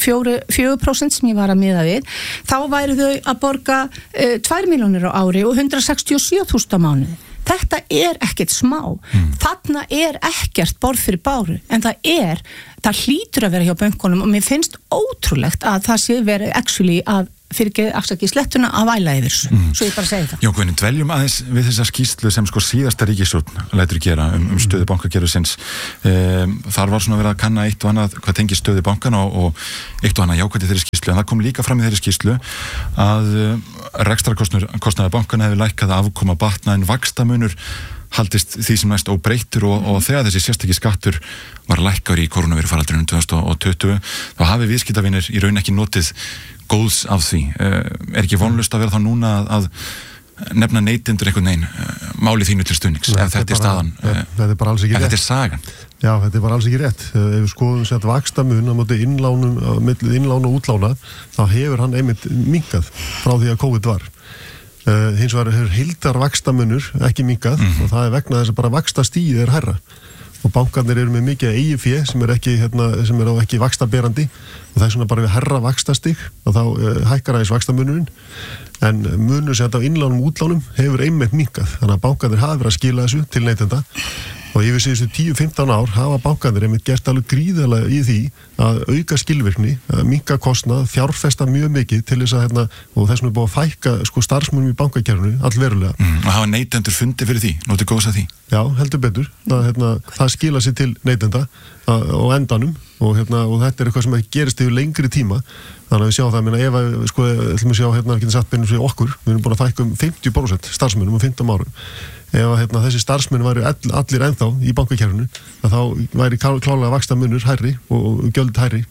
4% sem ég var að miða við, þá væri þau að borga 2 milljónir á ári og 167.000 á mánuði. Þetta er ekkert smá. Þarna er ekkert borð fyrir báru, en það hlýtur að vera hjá bönkunum og mér finnst ótrúlegt að það sé verið actually að fyrir ekki afsaki slettuna að væla yfir þessu. Svo ég bara segi það. Jókvinn, dveljum aðeins við þessa skýrslu sem sko síðasta ríkisstjórn lætur gera stöðu bankakerfisins. Þar var svona verið að kanna eitt og annað hvað tengir stöðu bankana og eitt og annað jákvætt í þeirri skýrslu, en það kom líka fram í þeirri skýrslu að rekstrarkostnaður bankana hefði lækkað að afkoma batna en vaxtamunur haldist því sem næst óbreyttur og þegar þessi sérstaki skattur var lækkaður í kórónuveirufaraldrinum 2020 þá hafi viðskiptavinir í raun ekki notið góðs af því. Er ekki vonlust að vera þá núna að nefna neytendur einhvern veginn máli þínu til stuðnings ef þetta er staðan? Þetta er bara alls ekki rétt. Þetta er sagan. Já, þetta er bara alls ekki rétt. Ef við skoðum sér að vaxtamun á móti milli innlána og útlána, þá hefur hann einmitt minnkað frá því að COVID var. Hins vegar hefur heildar vaxtamunur ekki minnkað og það er vegna þess að bara vaxtastigið er hærra. Og bankarnir eru með mikið eigið fé sem er ekki vaxtaberandi og það er svona bara við herra vaxtastig og þá hækkar aðeins vaxtamunurinn en munur sem þetta á innlánum og útlánum hefur einmitt minnkað þannig að bankarnir hafa verið að skila þessu til neytenda og yfir síðustu 10-15 ár hafa bankarnir einmitt gert alveg gríðarlega í því að auka skilvirkni, að minnka kostnað, fjárfesta mjög mikið til þess að og þess vegna er búið að fækka sko bankakerfinu allverulega. Og hafa neytendur fundið fyrir því, notið góðs að því? Já, heldur betur. Það skila sér til neytenda á endanum og þetta er eitthvað sem gerist yfir lengri tíma. Þannig að við sjáum það, ef við ætlum að sjá getum sagt beinum fyrir okkur, við erum búin að fækka 50% starfsmönnum 15 árum. Ef þessi starfsmenn væri allir ennþá í bankakerfinu, þá væri klálega vaxtamunur hærri og gjöld hærri.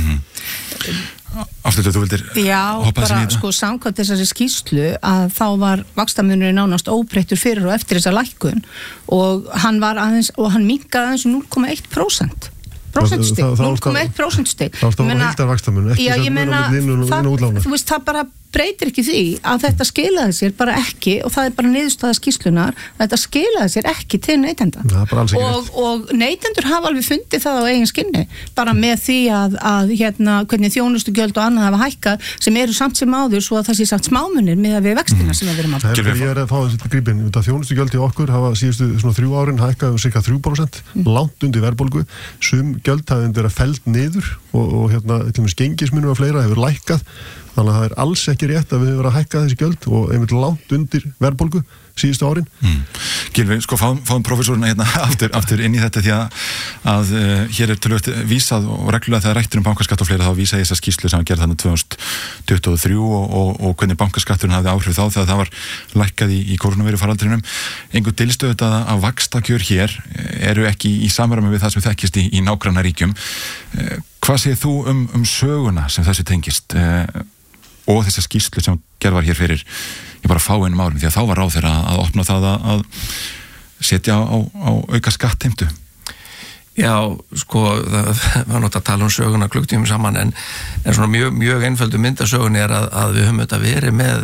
Aftur þú vildir hoppa þessi nýta? Sko samkvæmt þessari skýrslu að þá var vaxtamunurinn nánast óbreyttur fyrir og eftir þessa lækkun og hann minnkaði aðeins 0,1%. Prósentstig, 0,1%. Það var heildar vaxtamunur, ekki sem inn og útlána. Þú veist, það bara breytir ekki því að þetta skilaði sér bara ekki og það er bara niðurstaða skýrslunar að þetta skilaði sér ekki til neytenda og neytendur hafa alveg fundið það á eigin skinni bara með því að hvernig þjónustugjöld og annað hafa hækkað sem eru samt sem áður svo að það sé sagt smámunir með að við vextina sem við verum að Ég er að fá þessi grípin, þjónustugjöld í okkur hafa síðustu svona 3 árin hækkað cirka 3%, langt undir verðbólgu sum gjöld hafa verið felld niður og til dæmis gengismunur og fleira hefur lækkað þannig að það er alls ekki rétt að við höfum verið að hækka þessi gjöld og einmitt langt undir verðbólgu síðustu árin. Gylfi, sko fáum professorina hérna aftur inn í þetta því að hér er tölvöld vísað og reglulega þegar rættur bankaskatt og fleira þá vísa ég þessa skýrslu sem að gera þannig 2023 og hvernig bankaskatturinn hafði áhrif þá þegar það var lækkað í kórónuveirufaraldrinum. Einhver dilstöð þetta að vaxtakjör hér eru ekki í samræmi við það sem þekkist í nágrannaríkjum. Hvað segir þú um söguna sem þessu tengist og þessa skýrslu sem gerð var hér fyrir bara fáeinum árum því að þá var ráð þeirra að opna það að setja á auka skattheimtu? Já, sko, það var náttúrulega að tala um söguna klukktímum saman en svona mjög einföldu mynd af sögunni er að við höfum þetta verið með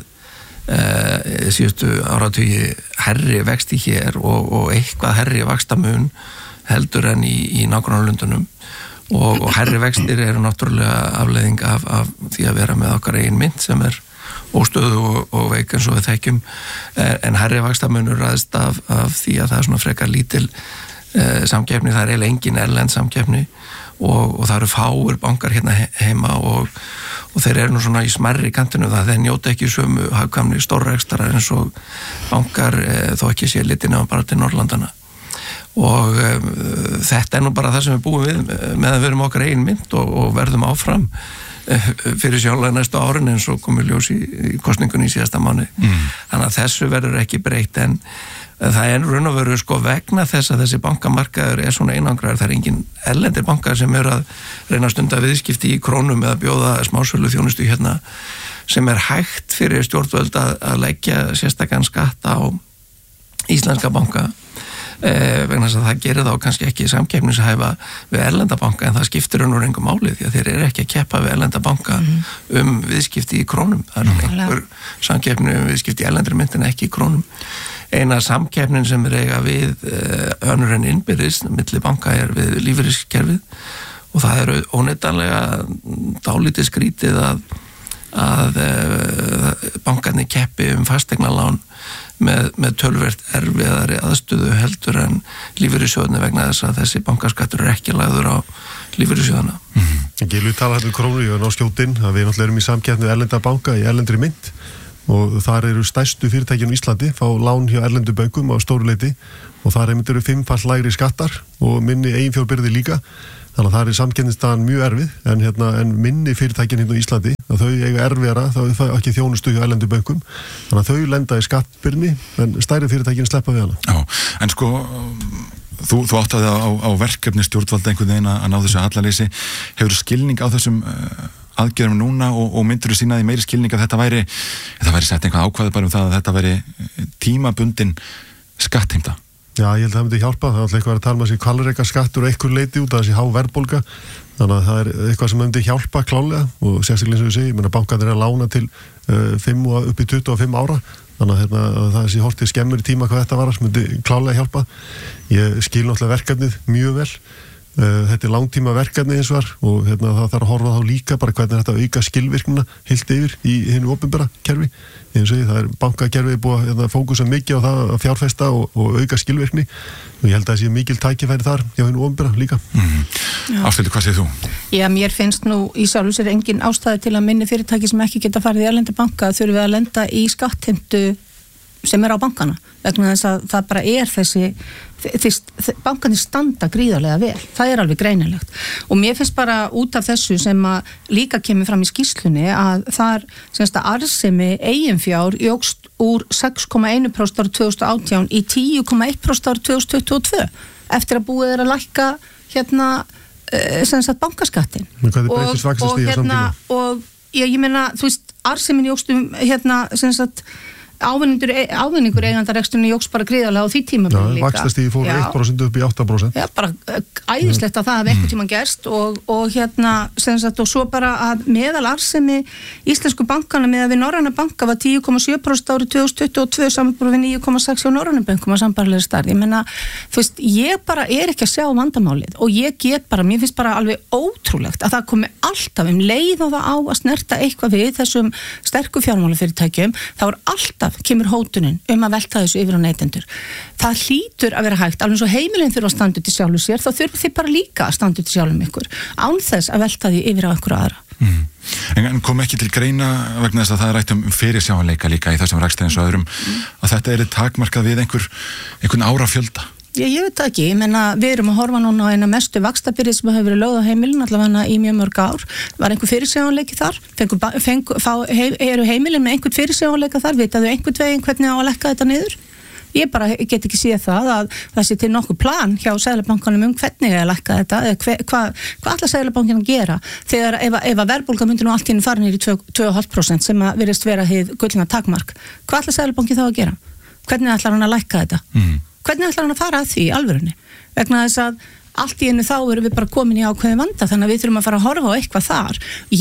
síðustu áratugi herri vexti hér og eitthvað herri vaxtamun heldur en í nágrannalöndunum og herri vextir eru náttúrulega afleiðing af því að vera með okkar eigin mynd sem er óstöðu og veik eins og við þekkjum en herri vaxtamunur ræðist af því að það er svona frekar lítil samkeppni, það er eiginlega engin erlend samkeppni og það eru fáir bankar hérna heima og þeir eru nú svona í smerri kantinu það þeir njóta ekki sömu hagkvæmni stórrekstara eins og bankar þó ekki sé litið nefnum bara til Norrlandana og þetta er nú bara það sem við búum við með að við erum okkar eigin mynd og verðum áfram fyrir sjálflega næstu árin eins og komið ljós í kosningunni í síðasta mánuði. Þannig að þessu verður ekki breytt en það raun og veru sko vegna þess að þessi bankamarkaður svona einangraður, það engin erlendir bankar sem að reyna að stunda viðskipti í krónum eða bjóða smásölu þjónustu hérna sem hægt fyrir stjórnvöld að leggja sérstakann skatt á íslenska banka vegna þess að það gerir þá kannski ekki samkeppnishæfa við erlenda banka en það skiptir raun og veru engu máli því að þeir eru ekki að keppa við erlenda banka viðskipti í krónum. Það einhver samkeppni viðskipti í erlendri mynt en ekki í krónum. Eina samkeppnin sem eiga við önnur en innbyrðis milli banka við lífeyriskerfið og það óneitanlega dálítið skrítið að bankarnir keppi fasteignalán með töluvert erfiðari aðstöðu heldur en lífeyrissjóðunni vegna þess að þessi bankaskattur ekki lagður á lífeyrissjóðuna. Gilvi talaði krónu og ná skjótinn að við náttúrulega erum í samkeppni erlenda banka í erlendri mynt og þar eru stærstu fyrirtækin í Íslandi fá lán hjá erlendu bönkum á stóru leyti og þar eru 5-fall lægri skattar og minni eiginfjárbyrði líka. Þannig að það samkeppnisstaðan mjög erfið en minni fyrirtækin hérna í Íslandi að þau eiga erfiðara, þá er það ekki þjónustu hjá erlendu bönkum, þannig að þau lenda í skattbyrni en stærri fyrirtækin sleppa við hana. Já, en sko þú áttaði á verkefni stjórnvalda einhvern veginn að ná þessu hallaleysi, hefur skilning á þessum aðgerðum núna og myndur þú sínaði meiri skilning að þetta væri sett einhvað ákvæði bara það að þetta væri tímabundin skattheimta? Já, ég held að það myndi hjálpa, það er alltaf eitthvað að tala með þessi kvalreika skattur og einhver leiti út af þessi há verðbólga, þannig að það er eitthvað sem myndi hjálpa klálega og sérstaklega eins og ég segi, ég meina bankarnir að lána til 5 og upp í 25 ára, þannig að það sé hortið skemmur í tíma hvað þetta var sem myndi klálega hjálpa. Ég skil náttúrulega verkefnið mjög vel, þetta er langtíma verkefni eins og það þarf að horfa þá líka bara hvernig þetta auka skilvirknina heilt yfir í hinu opinbera kerfi. Eins og það bankakerfið búið að fókusa mikið á það að fjárfesta og auka skilvirkni og ég held að það sé mikil tækifæri þar hjá hinu opinbera líka. Ásthildur, hvað segir þú? Já, mér finnst nú í sjálfu sér engin ástæði til að minni fyrirtæki sem ekki geta farið í erlenda banka þurfi að lenda í skattheimtu sem á bankana, vegna þess að það bara bankarnir standa gríðarlega vel, það alveg greinilegt og mér finnst bara út af þessu sem að líka kemur fram í skýrslunni að þar semst að arðsemi eiginfjár jókst úr 6,1% árið 2018 í 10,1% árið 2022 eftir að búið að lækka semst að bankaskattin og ég meina, þú veist, arðsemin jókst semst að ávinningur eigendareksturinn jókst bara gríðarlega á því tímabili líka. Vaxtastigið fór 1% upp í 8%. Já, bara æðislegt að það hafi einhvern tímann gerst og sem sagt, og svo bara að meðal arðsemi íslensku bankana með að við Norræna banka var 10,7% árið 2022 samanborið við 9,6% á Norræna bankum á sambærilegri stærð. Ég meina, þú veist, ég bara ekki að sjá vandamálið og ég get bara, mér finnst bara alveg ótrúlegt að það komi alltaf leið og það á að snerta eitthvað við þessum sterku fjármálafyrirtækjum, þá alltaf kemur hótunin að velta þessu yfir á neytendur. Það hlýtur að vera hægt, alveg svo heimilin þurfa að standa út í sjálfu sér, þá þurfum þið bara líka að standa út í sjálfum ykkur, án þess að velta því yfir á einhverju aðra. En kom ekki til greina vegna þess að það rætt fyrirsjáanleika líka í þessum rakstæðin og öðrum, að þetta takmarkað við einhvern árafjölda? Ég veit ekki, ég menna við erum að horfa núna á eina mestu vaxtabyrði sem hefur verið lögð á heimilin allavega í mjög mörg ár. Var einhver fyrirsjáanleiki þar? Eru heimilin með einhvern fyrirsjáanleika þar? Vitaðu einhvern veginn hvernig á að lekka þetta niður? Ég bara get ekki séð það að það sé til nokkuð plan hjá Seðlabankanum hvernig að lekka þetta, hvað ætlar Seðlabankin að gera þegar ef að verðbólga myndi nú allt í einu fara niður í 2,5% sem að virðist vera hið gullna takmark. Hvað ætlar Seðlabankin þá að gera? Hvernig ætlar hann að lekka þetta? Hvernig ætlar hann að fara að því í alvörunni? Vegna þess að allt í einu þá erum við bara komin í ákveðin vanda þannig að við þurfum að fara að horfa á eitthvað þar.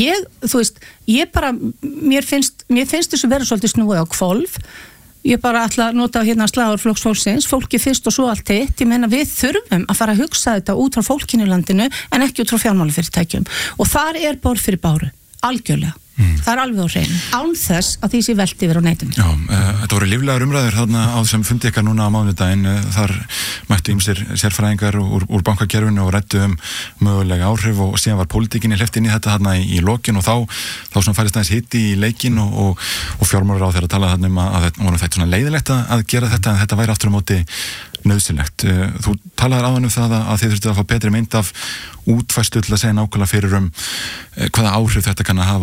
Mér finnst þessu vera svolítið snúið á hvolf. Ég bara ætla að nota slagur flokksfólksins, fólki fyrst og svo allt hitt. Ég meina við þurfum að fara að hugsa þetta út frá fólkinu í landinu en ekki út frá fjármálafyrirtækjum. Og þar borð fyrir báru, algjörlega. Það alveg á hreinu, án þess að því sé velti yfir á neytendur. Já, þetta voru líflegar umræður þarna á þessum fundi ykkar núna á mánudaginn. Þar mættu ýmsir sérfræðingar úr bankakerfinu og ræddu mögulega áhrif og síðan var pólitíkinni hleypt inn í þetta þarna í lokin og þá svona færist aðeins hitti í leikin og fjármálaráð þegar að tala þarna að þetta svona leiðilegt að gera þetta en þetta væri aftur á móti nauðsynlegt. Þú talaðir áðan það að þið þurftu að fá betri mynd af útfærslu til að segja nákvæmlega fyrir hvaða áhrif þetta kann að hafa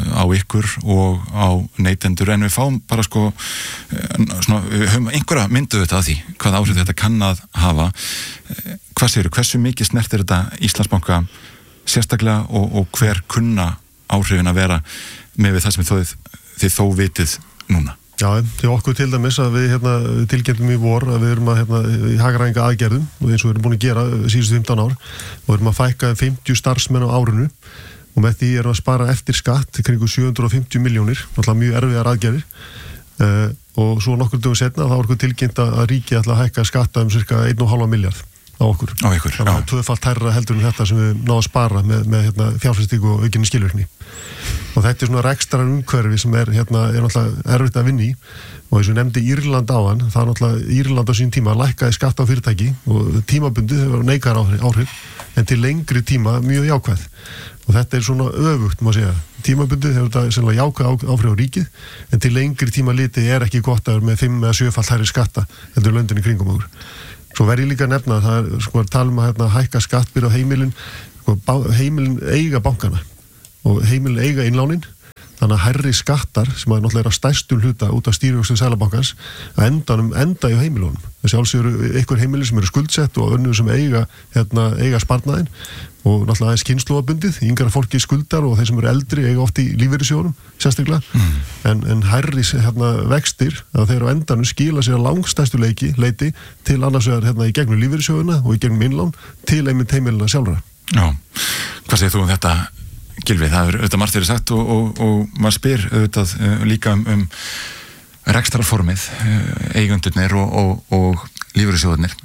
á ykkur og á neytendur, en við fáum bara sko svona, við höfum einhverja myndu þetta að því, hvað áhrif þetta kann að hafa. Hvað segirðu, hversu mikið snertir þetta Íslandsbanka sérstaklega og hver kunna áhrifin að vera með við það sem þið þó vitið núna? Já, til okkur til dæmis að við tilkynntum í vor að við erum að í hagræðinga aðgerðum og eins og við erum búin að gera síðustu 15 ár og við erum að fækka 50 starfsmenn á árinu og með því erum að spara eftir skatt kringu 750 milljónir, náttúrulega mjög erfiðar aðgerðir og svo nokkur dögum setna þá er okkur tilkynnt að ríkið ætla að hækka skatta cirka 1,5 miljard á okkur. Á ykkur, já. Það tvöfalt hærra heldur en þetta sem við náðum að spara með fjárfestingu og aukinni skilvirkni. Og þetta svona rekstrar umhverfi sem er náttúrulega erfitt að vinna í og eins og nefndi Írland áðan, það er náttúrulega Írland á sín tíma lækkaði skatt á fyrirtæki og tímabundið hefur neikvæðar áhrif en til lengri tíma mjög jákvæð og þetta er svona öfugt má segja, tímabundið hefur þetta sennilega jákvæð áhrif á ríkið en til lengri tíma litið er ekki gott að vera með 5 eða 7-falt hærri skatta heldur löndin í kringum okkur. Svo verð ég líka að nefna að það er sko að tala að hækka skattbyrði á heimilin, heimilin eiga bankana og heimilin eiga innlánin, þannig að hærri skattar sem að náttúrulega er að stærstum hluta út af stýrivöxtum Seðlabankans að enda í heimilunum. Þessi alls eru einhver heimili sem eru skuldsett og önnur sem eiga sparnaðinn og náttúrulega aðeins kynslóðabundið, yngra fólki skuldar og þeir sem eru eldri eiga oft í lífeyrissjóðunum sérstaklega, en hærri vextir að þeir á endanum skila sér að langstæstu leiti til annars vegar í gegnum lífeyrissjóðuna og í gegnum innlán til einmitt heimilina sjálfra. Já, hvað segir þú þetta? Gylfi, það er auðvitað margt verið sagt og maður spyr auðvitað líka rekstrarformið, eigendurnir og lífeyrissjóðurnir.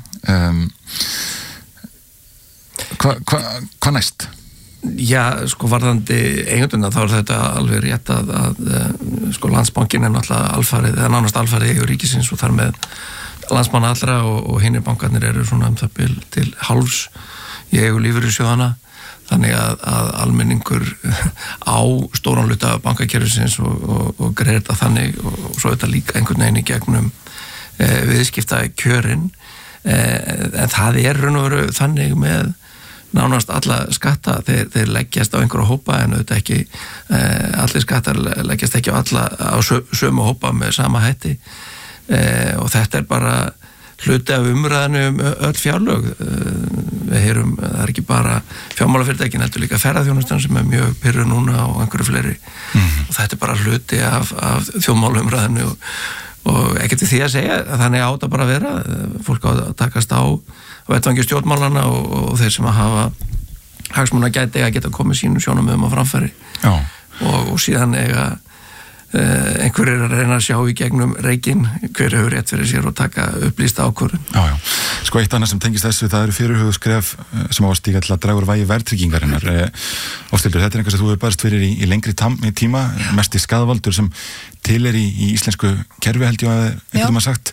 Hvað næst? Já, sko varðandi eigendurna þá er þetta alveg rétt að sko Landsbankinn er náttúrulega alfarið, eða nánast alfarið eigur ríkisins og þar með landsmanna allra og hinir bankarnir eru svona það bil til hálfs í eigu lífeyrissjóðana. Þannig að almenningur á stóran hluta bankakerfisins og greiðir þetta þannig og svo þetta líka einhvern veginn í gegnum viðskipta kjörin en það er raun og veru þannig með nánast alla skatta þeir leggjast á einhverja hópa en auðvitað ekki allir skattar leggjast ekki á sömu hópa með sama hætti og þetta er bara hluti af umræðinu öll fjárlög. Við heyrum, það er ekki bara fjármálafyrirtækin, heldur líka ferðaþjónustan sem er mjög pirruð núna og einhverju fleiri og þetta er bara hluti af þjóðmálumræðinu og ekkert því að segja, þannig átt að bara vera fólk á að takast á vettvangi stjórnmálana og þeir sem að hafa hagsmuna gæti að geta komið sínum sjónarmiðum á framfæri og síðan eiga einhverjir að reyna að sjá í gegnum reikinn hver hefur rétt fyrir sér og taka upplýsta ákvörðun. Já. Sko eitt annað sem tengist þessu, það eru fyrirhuguð skref sem á að stíga til að draga úr vægi verðtryggingarinnar. Ástildur, þetta er einhvers að þú hefur barist fyrir í lengri tíma, mesti skaðvaldur sem til er í íslensku kerfi held ég að einhvern veginn sagt.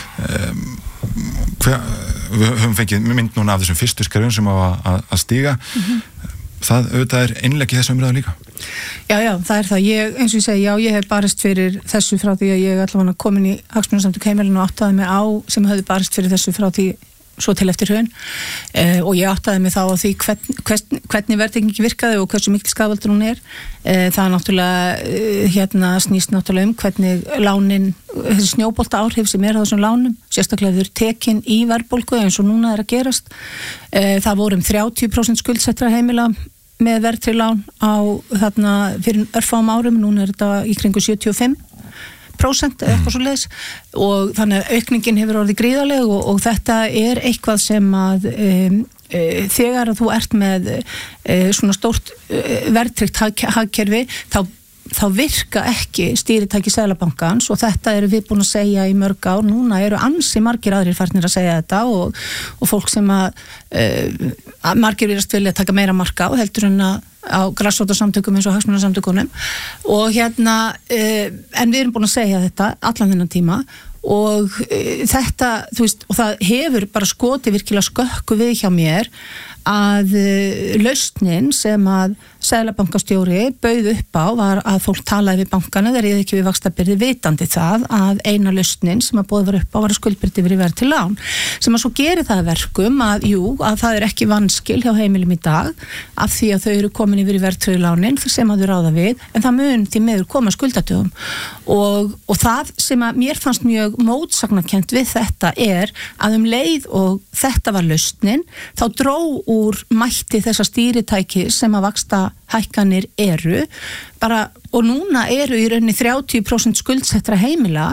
Við höfum fengið mynd núna af þessum fyrstu skrefum sem á að stíga. Það auðvitað er innlegg í þessu umræðu líka. Já, það er það. Eins og ég segi, ég hef barist fyrir þessu frá því að ég allavega komin í Hagsmunasamtök heimilin og áttaði mig á sem hefði barist fyrir þessu frá því svo til eftir hrun og ég áttaði mig þá á því hvernig verðtryggingi virkaði og hversu mikil skaðvaldur hún er. Það er náttúrulega, snýst náttúrulega hvernig lánin, þessi snjóbolta áhrif sem er á þessum lánum, sérstaklega þau eru tekin í verðbólgu eins og núna er að gerast. Það voru 30% skuldsettra heimila með verðtryggð lán á fyrir örfáum árum, núna er þetta í kringu 75% eða eitthvað svo leiðis og þannig að aukningin hefur orðið gríðarleg og þetta er eitthvað sem að þegar að þú ert með svona stórt verðtryggt hagkerfi þá virka ekki stýritæki Seðlabankans og þetta eru við búin að segja í mörg ár. Núna eru ansi margir aðrir farnir að segja þetta og fólk sem að margir viljast vilja taka meira marka á heldur en á grasrótarsamtökum eins og hagsmunasamtökunum og en við erum búin að segja þetta allan þennan tíma og þetta, þú veist, og það hefur bara skotið virkilega skökku við hjá mér lausnin sem að Seðlabankastjóri bauð upp á var að fólk talaði við bankana þegar ég ekki við vaxtabyrði vitandi það að eina lausnin sem að bóð var upp á var að skuldbyrði verið verið til lán sem að svo gerir það verkum að að það ekki vanskil hjá heimilum í dag af því að þau eru komin yfir í verðtryggðu lánin sem að þau ráða við en það mun því miður koma skuldadögum og það sem að mér fannst mjög mótsagnarkennt við þetta að leið og þetta var lausnin þá dró úr mætti þessa stýritæki sem að vaxta hækkanir eru bara, og núna eru í rauninni 30% skuldsettra heimila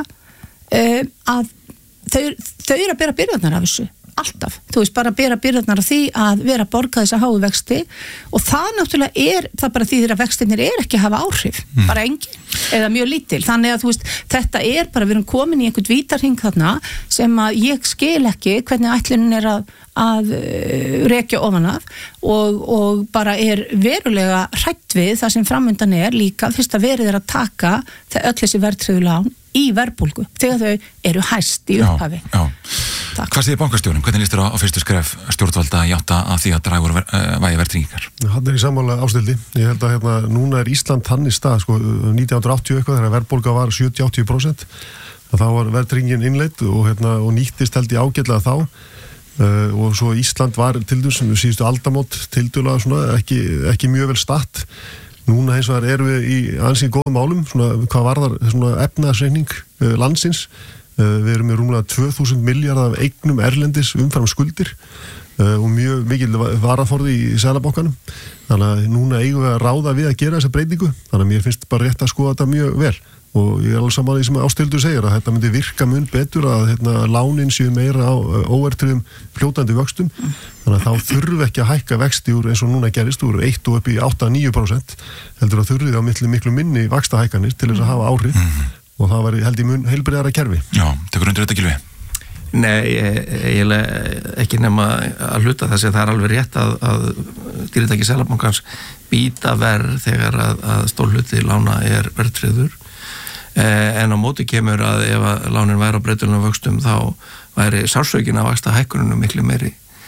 að þau eru að bera byrðarnar af þessu alltaf, þú veist, bara bera byrðarnar af því að vera að borga þessa háu vexti og það náttúrulega það bara því þeirra vextinir ekki að hafa áhrif bara engin, eða mjög lítil þannig að þú veist, þetta bara, við erum komin í einhvern vítarhing þarna sem að ég skil ekki hvernig ætlunin að rekja ofan af og bara verulega hrætt við það sem framundan líka fyrst að verið að taka öll þessi verðtryggðu lán í verðbólgu þegar þau eru hæst í upphafi. Hvað segir bankastjórinn? Hvernig líst þér á fyrstu skref stjórnvalda játa að því að draga úr vægi verðtryggingar? Hann í sammála Ástildi. Ég held að núna Ísland þannig stað, 1980 eitthvað þegar verðbólga var 70-80%, þá var verðtryggingin innleidd og nýttist held í ágætlega þá og svo Ísland var til þessum síðustu aldamót tildulega svona ekki mjög vel statt. Núna eins og þar erum við í ansið góðum málum, hvað varðar efnahagsreikning landsins. Við erum með rúmlega 2000 milljarðar af eignum erlendis umfram skuldir og mjög mikil varaforði í Seðlabankanum. Þannig að núna eigum við að ráða við að gera þessa breytingu. Þannig að mér finnst bara rétt að skoða þetta mjög vel. Og ég alveg saman því sem Ástildur segir að þetta myndi virka mun betur að lánin séu meira á óverðtryggðum fljótandi vöxtum þannig að þá þurfi ekki að hækka vexti úr eins og núna gerist úr 1 og upp í 8-9% heldur að þurfi á miklu minni vaxtahækkanir til þess að hafa áhrif og það var held í mun heilbrigðara kerfi. Já, tekur undir þetta Gylfi? Nei, eiginlega ekki nema að hluta þessi það alveg rétt að stýritæki Seðlabankans býta verð þegar að stór hluti lána verðtryggður en á móti kemur að ef að lánin væri á breytilegum vöxtum þá væri sársökin að vaxta hækkunum miklu meiri.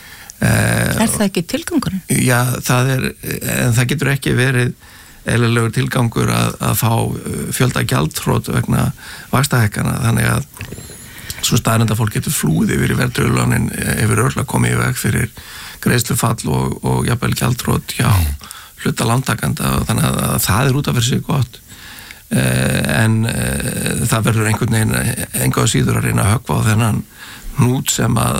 Það ekki tilgangurinn? Já, en það getur ekki verið eðlilegur tilgangur að fá fjölda gjaldþrot vegna vaxtahækkana þannig að svo staðreynd að fólk getur flúið yfir í verðtryggðu lánin yfir örla komið í veg fyrir greiðslufall og jafnvel gjaldþrot hjá hluta lántakanda og þannig að það út af fyrir sig gott. En það verður einhvern veginn enga síður að reyna að höggva á þennan hnút sem að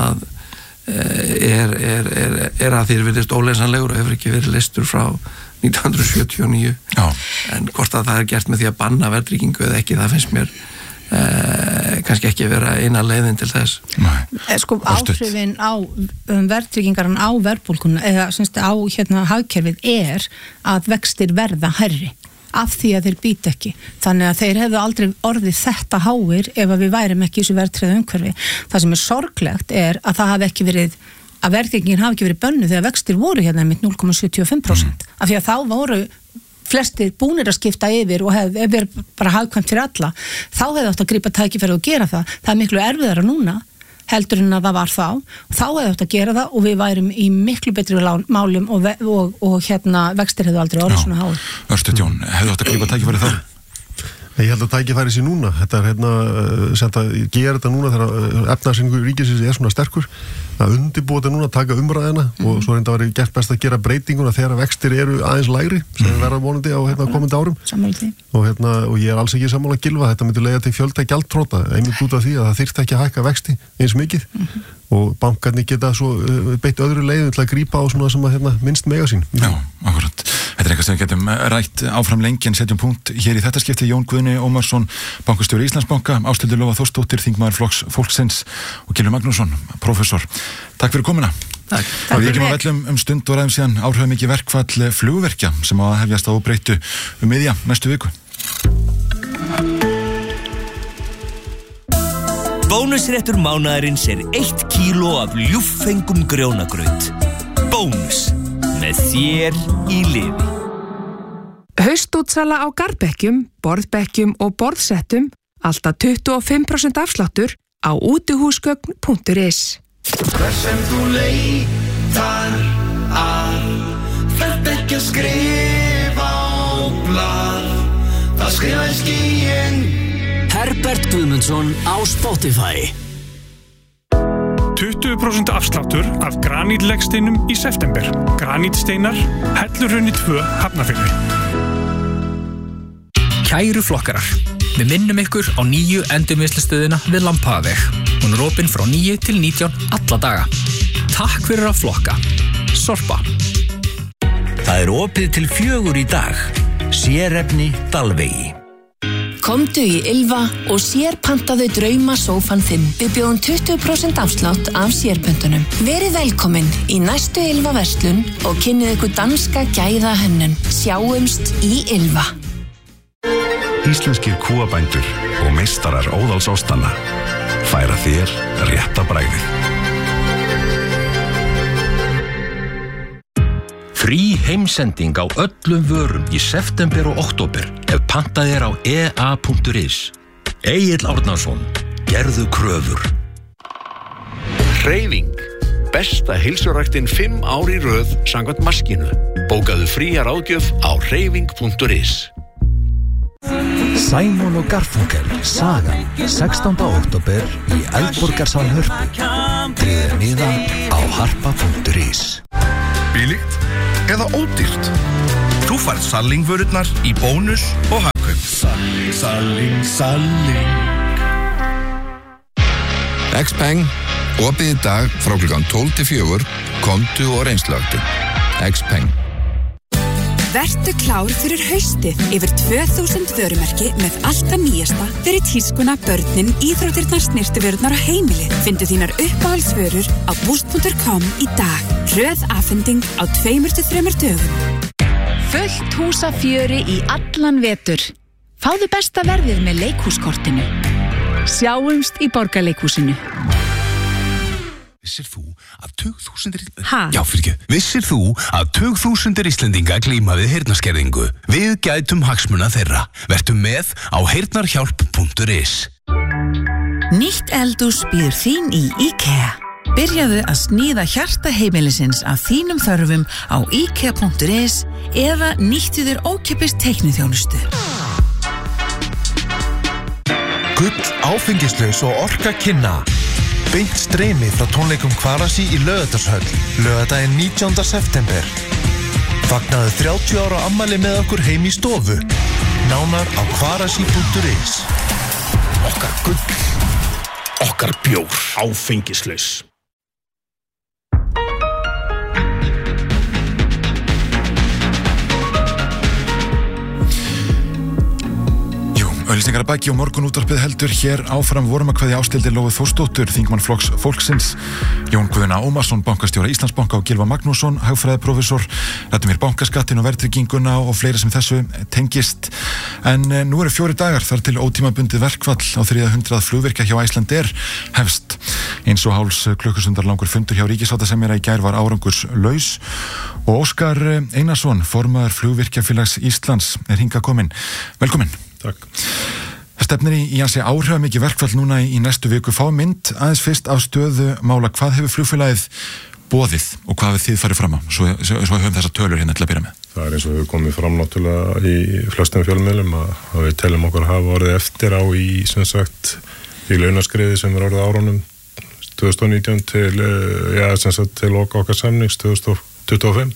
að því virðist óleysanlegur og hefur ekki verið leystur frá 1979 en hvort að það gert með því að banna verðtryggingu eða ekki, það finnst mér kannski ekki vera eina leiðin til þess. Áhrifin á verðtryggingarinn á verðbólguna eða á hagkerfið að vextir verða hærri af því að þeir býta ekki. Þannig að þeir hefðu aldrei orðið þetta háir ef við værum ekki í þessu verðtryggðu umhverfi. Það sem sorglegt að það hafi ekki verið, að verðtryggingin hafi ekki verið bönnuð þegar vextir voru með 0,75%. Af því að þá voru flestir búnir að skipta yfir og hefði verið bara hagkvæmt fyrir alla. Þá hefði átt að grípa tækifæri og gera það. Það miklu erfiðara núna heldur en að það var þá hefði átt að gera það og við værum í miklu betri málum og vextir hefðu aldrei orðið svona háir. Örstuð Jón, hefðu átt að grípa tækifæri þá? Ég held að tækifæri sér núna þetta sem það gera þetta núna þegar efnahagsreikningur ríkisins svona sterkur að undirbúa þetta núna, taka umræðina og svo reynda að vera gert best að gera breytinguna þegar vextir eru aðeins lægri sem verða vonandi á komandi árum og ég alls ekki sammála Gylfa, þetta myndi leiða til fjölda gjaldþrota einmitt út af því að það þyrfti ekki að hækka vexti eins mikið og bankarnir geta svo beitt öðru leiðum til að grípa á svona sem að minnst mega sín. Já, akkurat. Þetta eitthvað sem við getum rætt áfram lengi en setjum punkt hér í þetta skipti. Jón Guðni Ómarsson, bankastjóri Íslandsbanka, Ásthildur Lóa Þórsdóttir, þingmaður Flokks Fólksins og Gylfi Magnússon, prófessor. Takk fyrir komuna. Takk. Og við ekki vellum stund og ræðum síðan áhrifamikið verkfall flugverkja sem á að hefjast á breyttu miðja næstu viku. Bónusréttur mánaðarins 1 kíló af ljúffengum grjónagraut. Bónus. Með þér í liði. Haustútsala á garðbekkjum, borðbekkjum og borðsettum alltaf 25% afsláttur á útihúsgögn.is. Hver sem þú þar að þarf ekki að skrifa á blað, það skrifa í skýin. Herbert Guðmundsson á Spotify. 20% afsláttur af granítlegsteinum í september. Granítsteinar, Hellurhrauni 2, Hafnarfirði. Kæru flokkarar, við minnum ykkur á nýju endurvinnslustöðina við Lambhagaveg. Hún er opin frá 9 til 19 alla daga. Takk fyrir að flokka. Sorpa. Það er opið til 4 í dag. Sérefni Dalvegi. Komdu í Ylva og sérpantaðu drauma sófan þinn. Við bjóðum 20% afslátt af sérpöntunum. Verið velkomin í næstu Ylva verslun og kynnið ykkur danska gæða hönnun. Sjáumst í Ylva. Íslenskir kúabændur og meistarar óðalsástanna færa þér rétta bragðið. Frí heimsending á öllum vörum í september og október ef pantað er á ea.is. Egill Árnason, gerðu kröfur. Hreyfing. Besta heilsuræktin 5 ár í röð samkvæmt maskínu. Bókaðu fría ráðgjöf á hreyfing.is. Simon og Garfunkel, sagan, 16. október í Eldborgarsal Hörpu. Tryggðu miða á harpa.is. Bílíkt eða ódýrt? Þú færð Salling-vörurnar í bónus og hagkaup. Salling. Xpeng, opið í dag frá klukkan 12 til 4, komdu og reynslögdu. Xpeng. Vertu klár fyrir haustið. Yfir 2000 vörumerki með alltaf nýjasta fyrir tískuna, börnin, íþróttirnar, snyrtivörurnar og heimilið. Findu þínar uppáhaldsvörur á boost.com í dag. Röð afhending á 2-3 dögum. Fullt húsafjöri í allan vetur. Fáðu besta verðið með leikhúskortinu. Sjáumst í Borgarleikhúsinu. Vissir þú að tugþúsundir Íslendinga glíma við heyrnarskerðingu? Við gætum hagsmuna þeirra. Vertu með á heyrnarhjálp.is. Nýtt eldhús býður þín í IKEA. Byrjaðu að sníða hjarta heimilisins af þínum þörfum á IKEA.is eða nýttu þér ókeypis teikniþjónustu. Gull, áfengislaus og orka kynna. Beint streymi frá tónleikum Kvarasi í Laugardalshöll, laugardaginn 19. september. Fagnaðu 30 ára afmæli með okkur heim í stofu. Nánar á kvarasi.is. Okkar gull, okkar bjór, áfengislaus. Auglýsingar að baki og morgunútvarpið heldur hér áfram vorum að kveðja Ásthildi Lóu Þórsdóttur, þingmann Flokks fólksins, Jón Guðna Ómarsson, bankastjóra Íslandsbanka og Gylfa Magnússon, hagfræðiprófessor, ræddum hér bankaskattinn og verðtrygginguna og fleira sem þessu tengist. En nú eru 4 dagar þar til ótímabundið verkfall á 300 flugvirkja hjá Icelandair hefst. 1,5 klukkustundar langur fundur hjá ríkissáttasemjara í gær var árangurslaus og Óskar Einarsson, formaður Flugvirkjafélags Íslands, er hingað kominn. Velkominn. Takk. Það stefnir í ansi áhrifamikið verkfall núna í næstu viku. Fá mynd aðeins fyrst af stöðu mála. Hvað hefur flugfélagið boðið og hvað hefur þið farið fram á? Svo höfum þessar tölur hérna til að byrja með. Það er eins og við komum fram náttúrulega í flestum fjölmiðlum að við telum okkur hafa orðið eftir á í, sem sagt, í launaskriði sem er orðið árunum 2019 til loka okkar samnings 2025.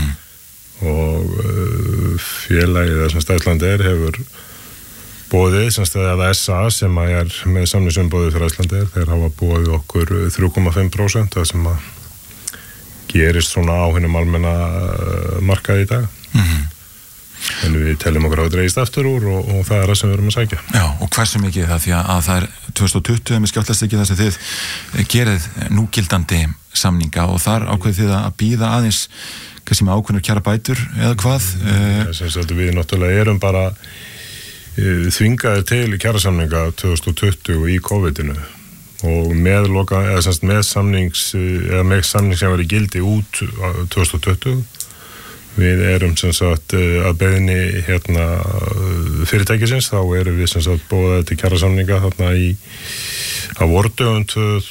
Og félagið sem Icelandair hefur boðið, eða SA sem er með samningsumboðið fyrir Icelandair, þeir hafa boðið okkur 3,5%, það sem að gerist svona á hinum almenna markaði í dag. En við teljum okkur á að dreigist aftur úr og það er það sem við erum að sækja. Já, og hversu mikið það? Því að það er 2020 með skjáttlast ekki þess að þið gerið núgildandi samninga og þar ákveðið þið að bíða aðeins kannski með ákveðnur kjara bætur eða hvað? Við náttúrulega erum bara þvingaðir til í kjarasamninga 2020 í COVID-inu og með samning sem var í gildi út 2020. Við erum sem sagt að beiðni fyrirtækisins, þá erum við sem sagt bóðað til kjarasamninga þarna á vordögum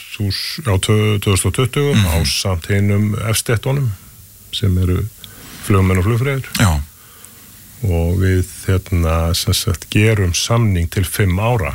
2020 á samt hinum efstettunum sem eru flugmenn og flugfreyjur. Já. Og við sem sagt gerum samning til 5 ára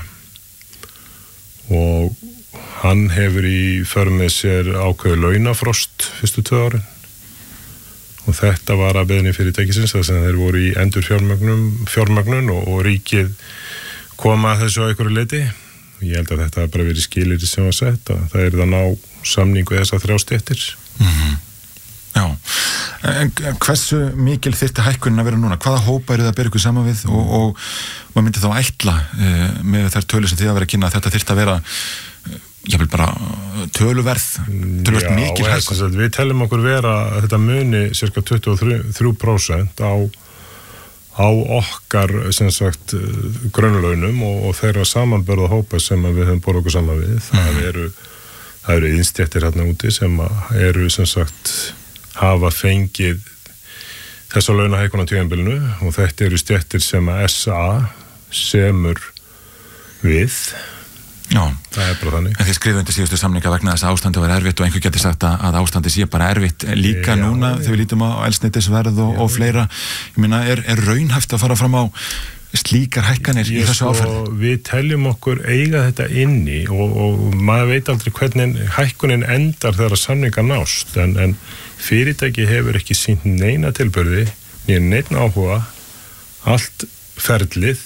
og hann hefur í för með sér ákveðu launafrost fyrstu 2 árin og þetta var að beiðni fyrirtækisins þar sem þeir voru í endurfjármögnun og ríkið koma að þessu á einhverju leyti. Ég held að þetta bara verið skilyrði sem var sett að það er að ná samningu þessar 3 stéttir. Já, en hversu mikil þyrfti hækkunin að vera núna? Hvaða hópa eru það að bera ykkur saman við og maður myndi þá ætla með þær tölur sem þið að vera að kynna að þetta þyrfti að vera ég vil bara töluvert mikil hækkun. Við teljum okkur vera að þetta muni cirka 23% á okkar sem sagt grunnlaunum og þeirra samanbörða hópa sem við höfum borð okkur saman við. Það eru innstéttir hérna úti sem eru sem sagt hafa fengið þessa launahækkun á tímabilinu og þetta eru stéttir sem að SA semur við. Já, það er bara þannig. En þið skrifuðu undir síðustu samninga vegna þess að ástandi var erfitt og einhver geti sagt að ástandi sé bara erfitt líka núna þegar við lítum á eldsneytisverð og fleira. Ég meina, er raunhæft að fara fram á slíkar hækkanir í þessu áferði? Við teljum okkur eiga þetta inni og maður veit aldrei hvernig hækkunin endar þegar samninga nást en fyrirtæki hefur ekki sýnt neina tilburði, neina áhuga, allt ferlið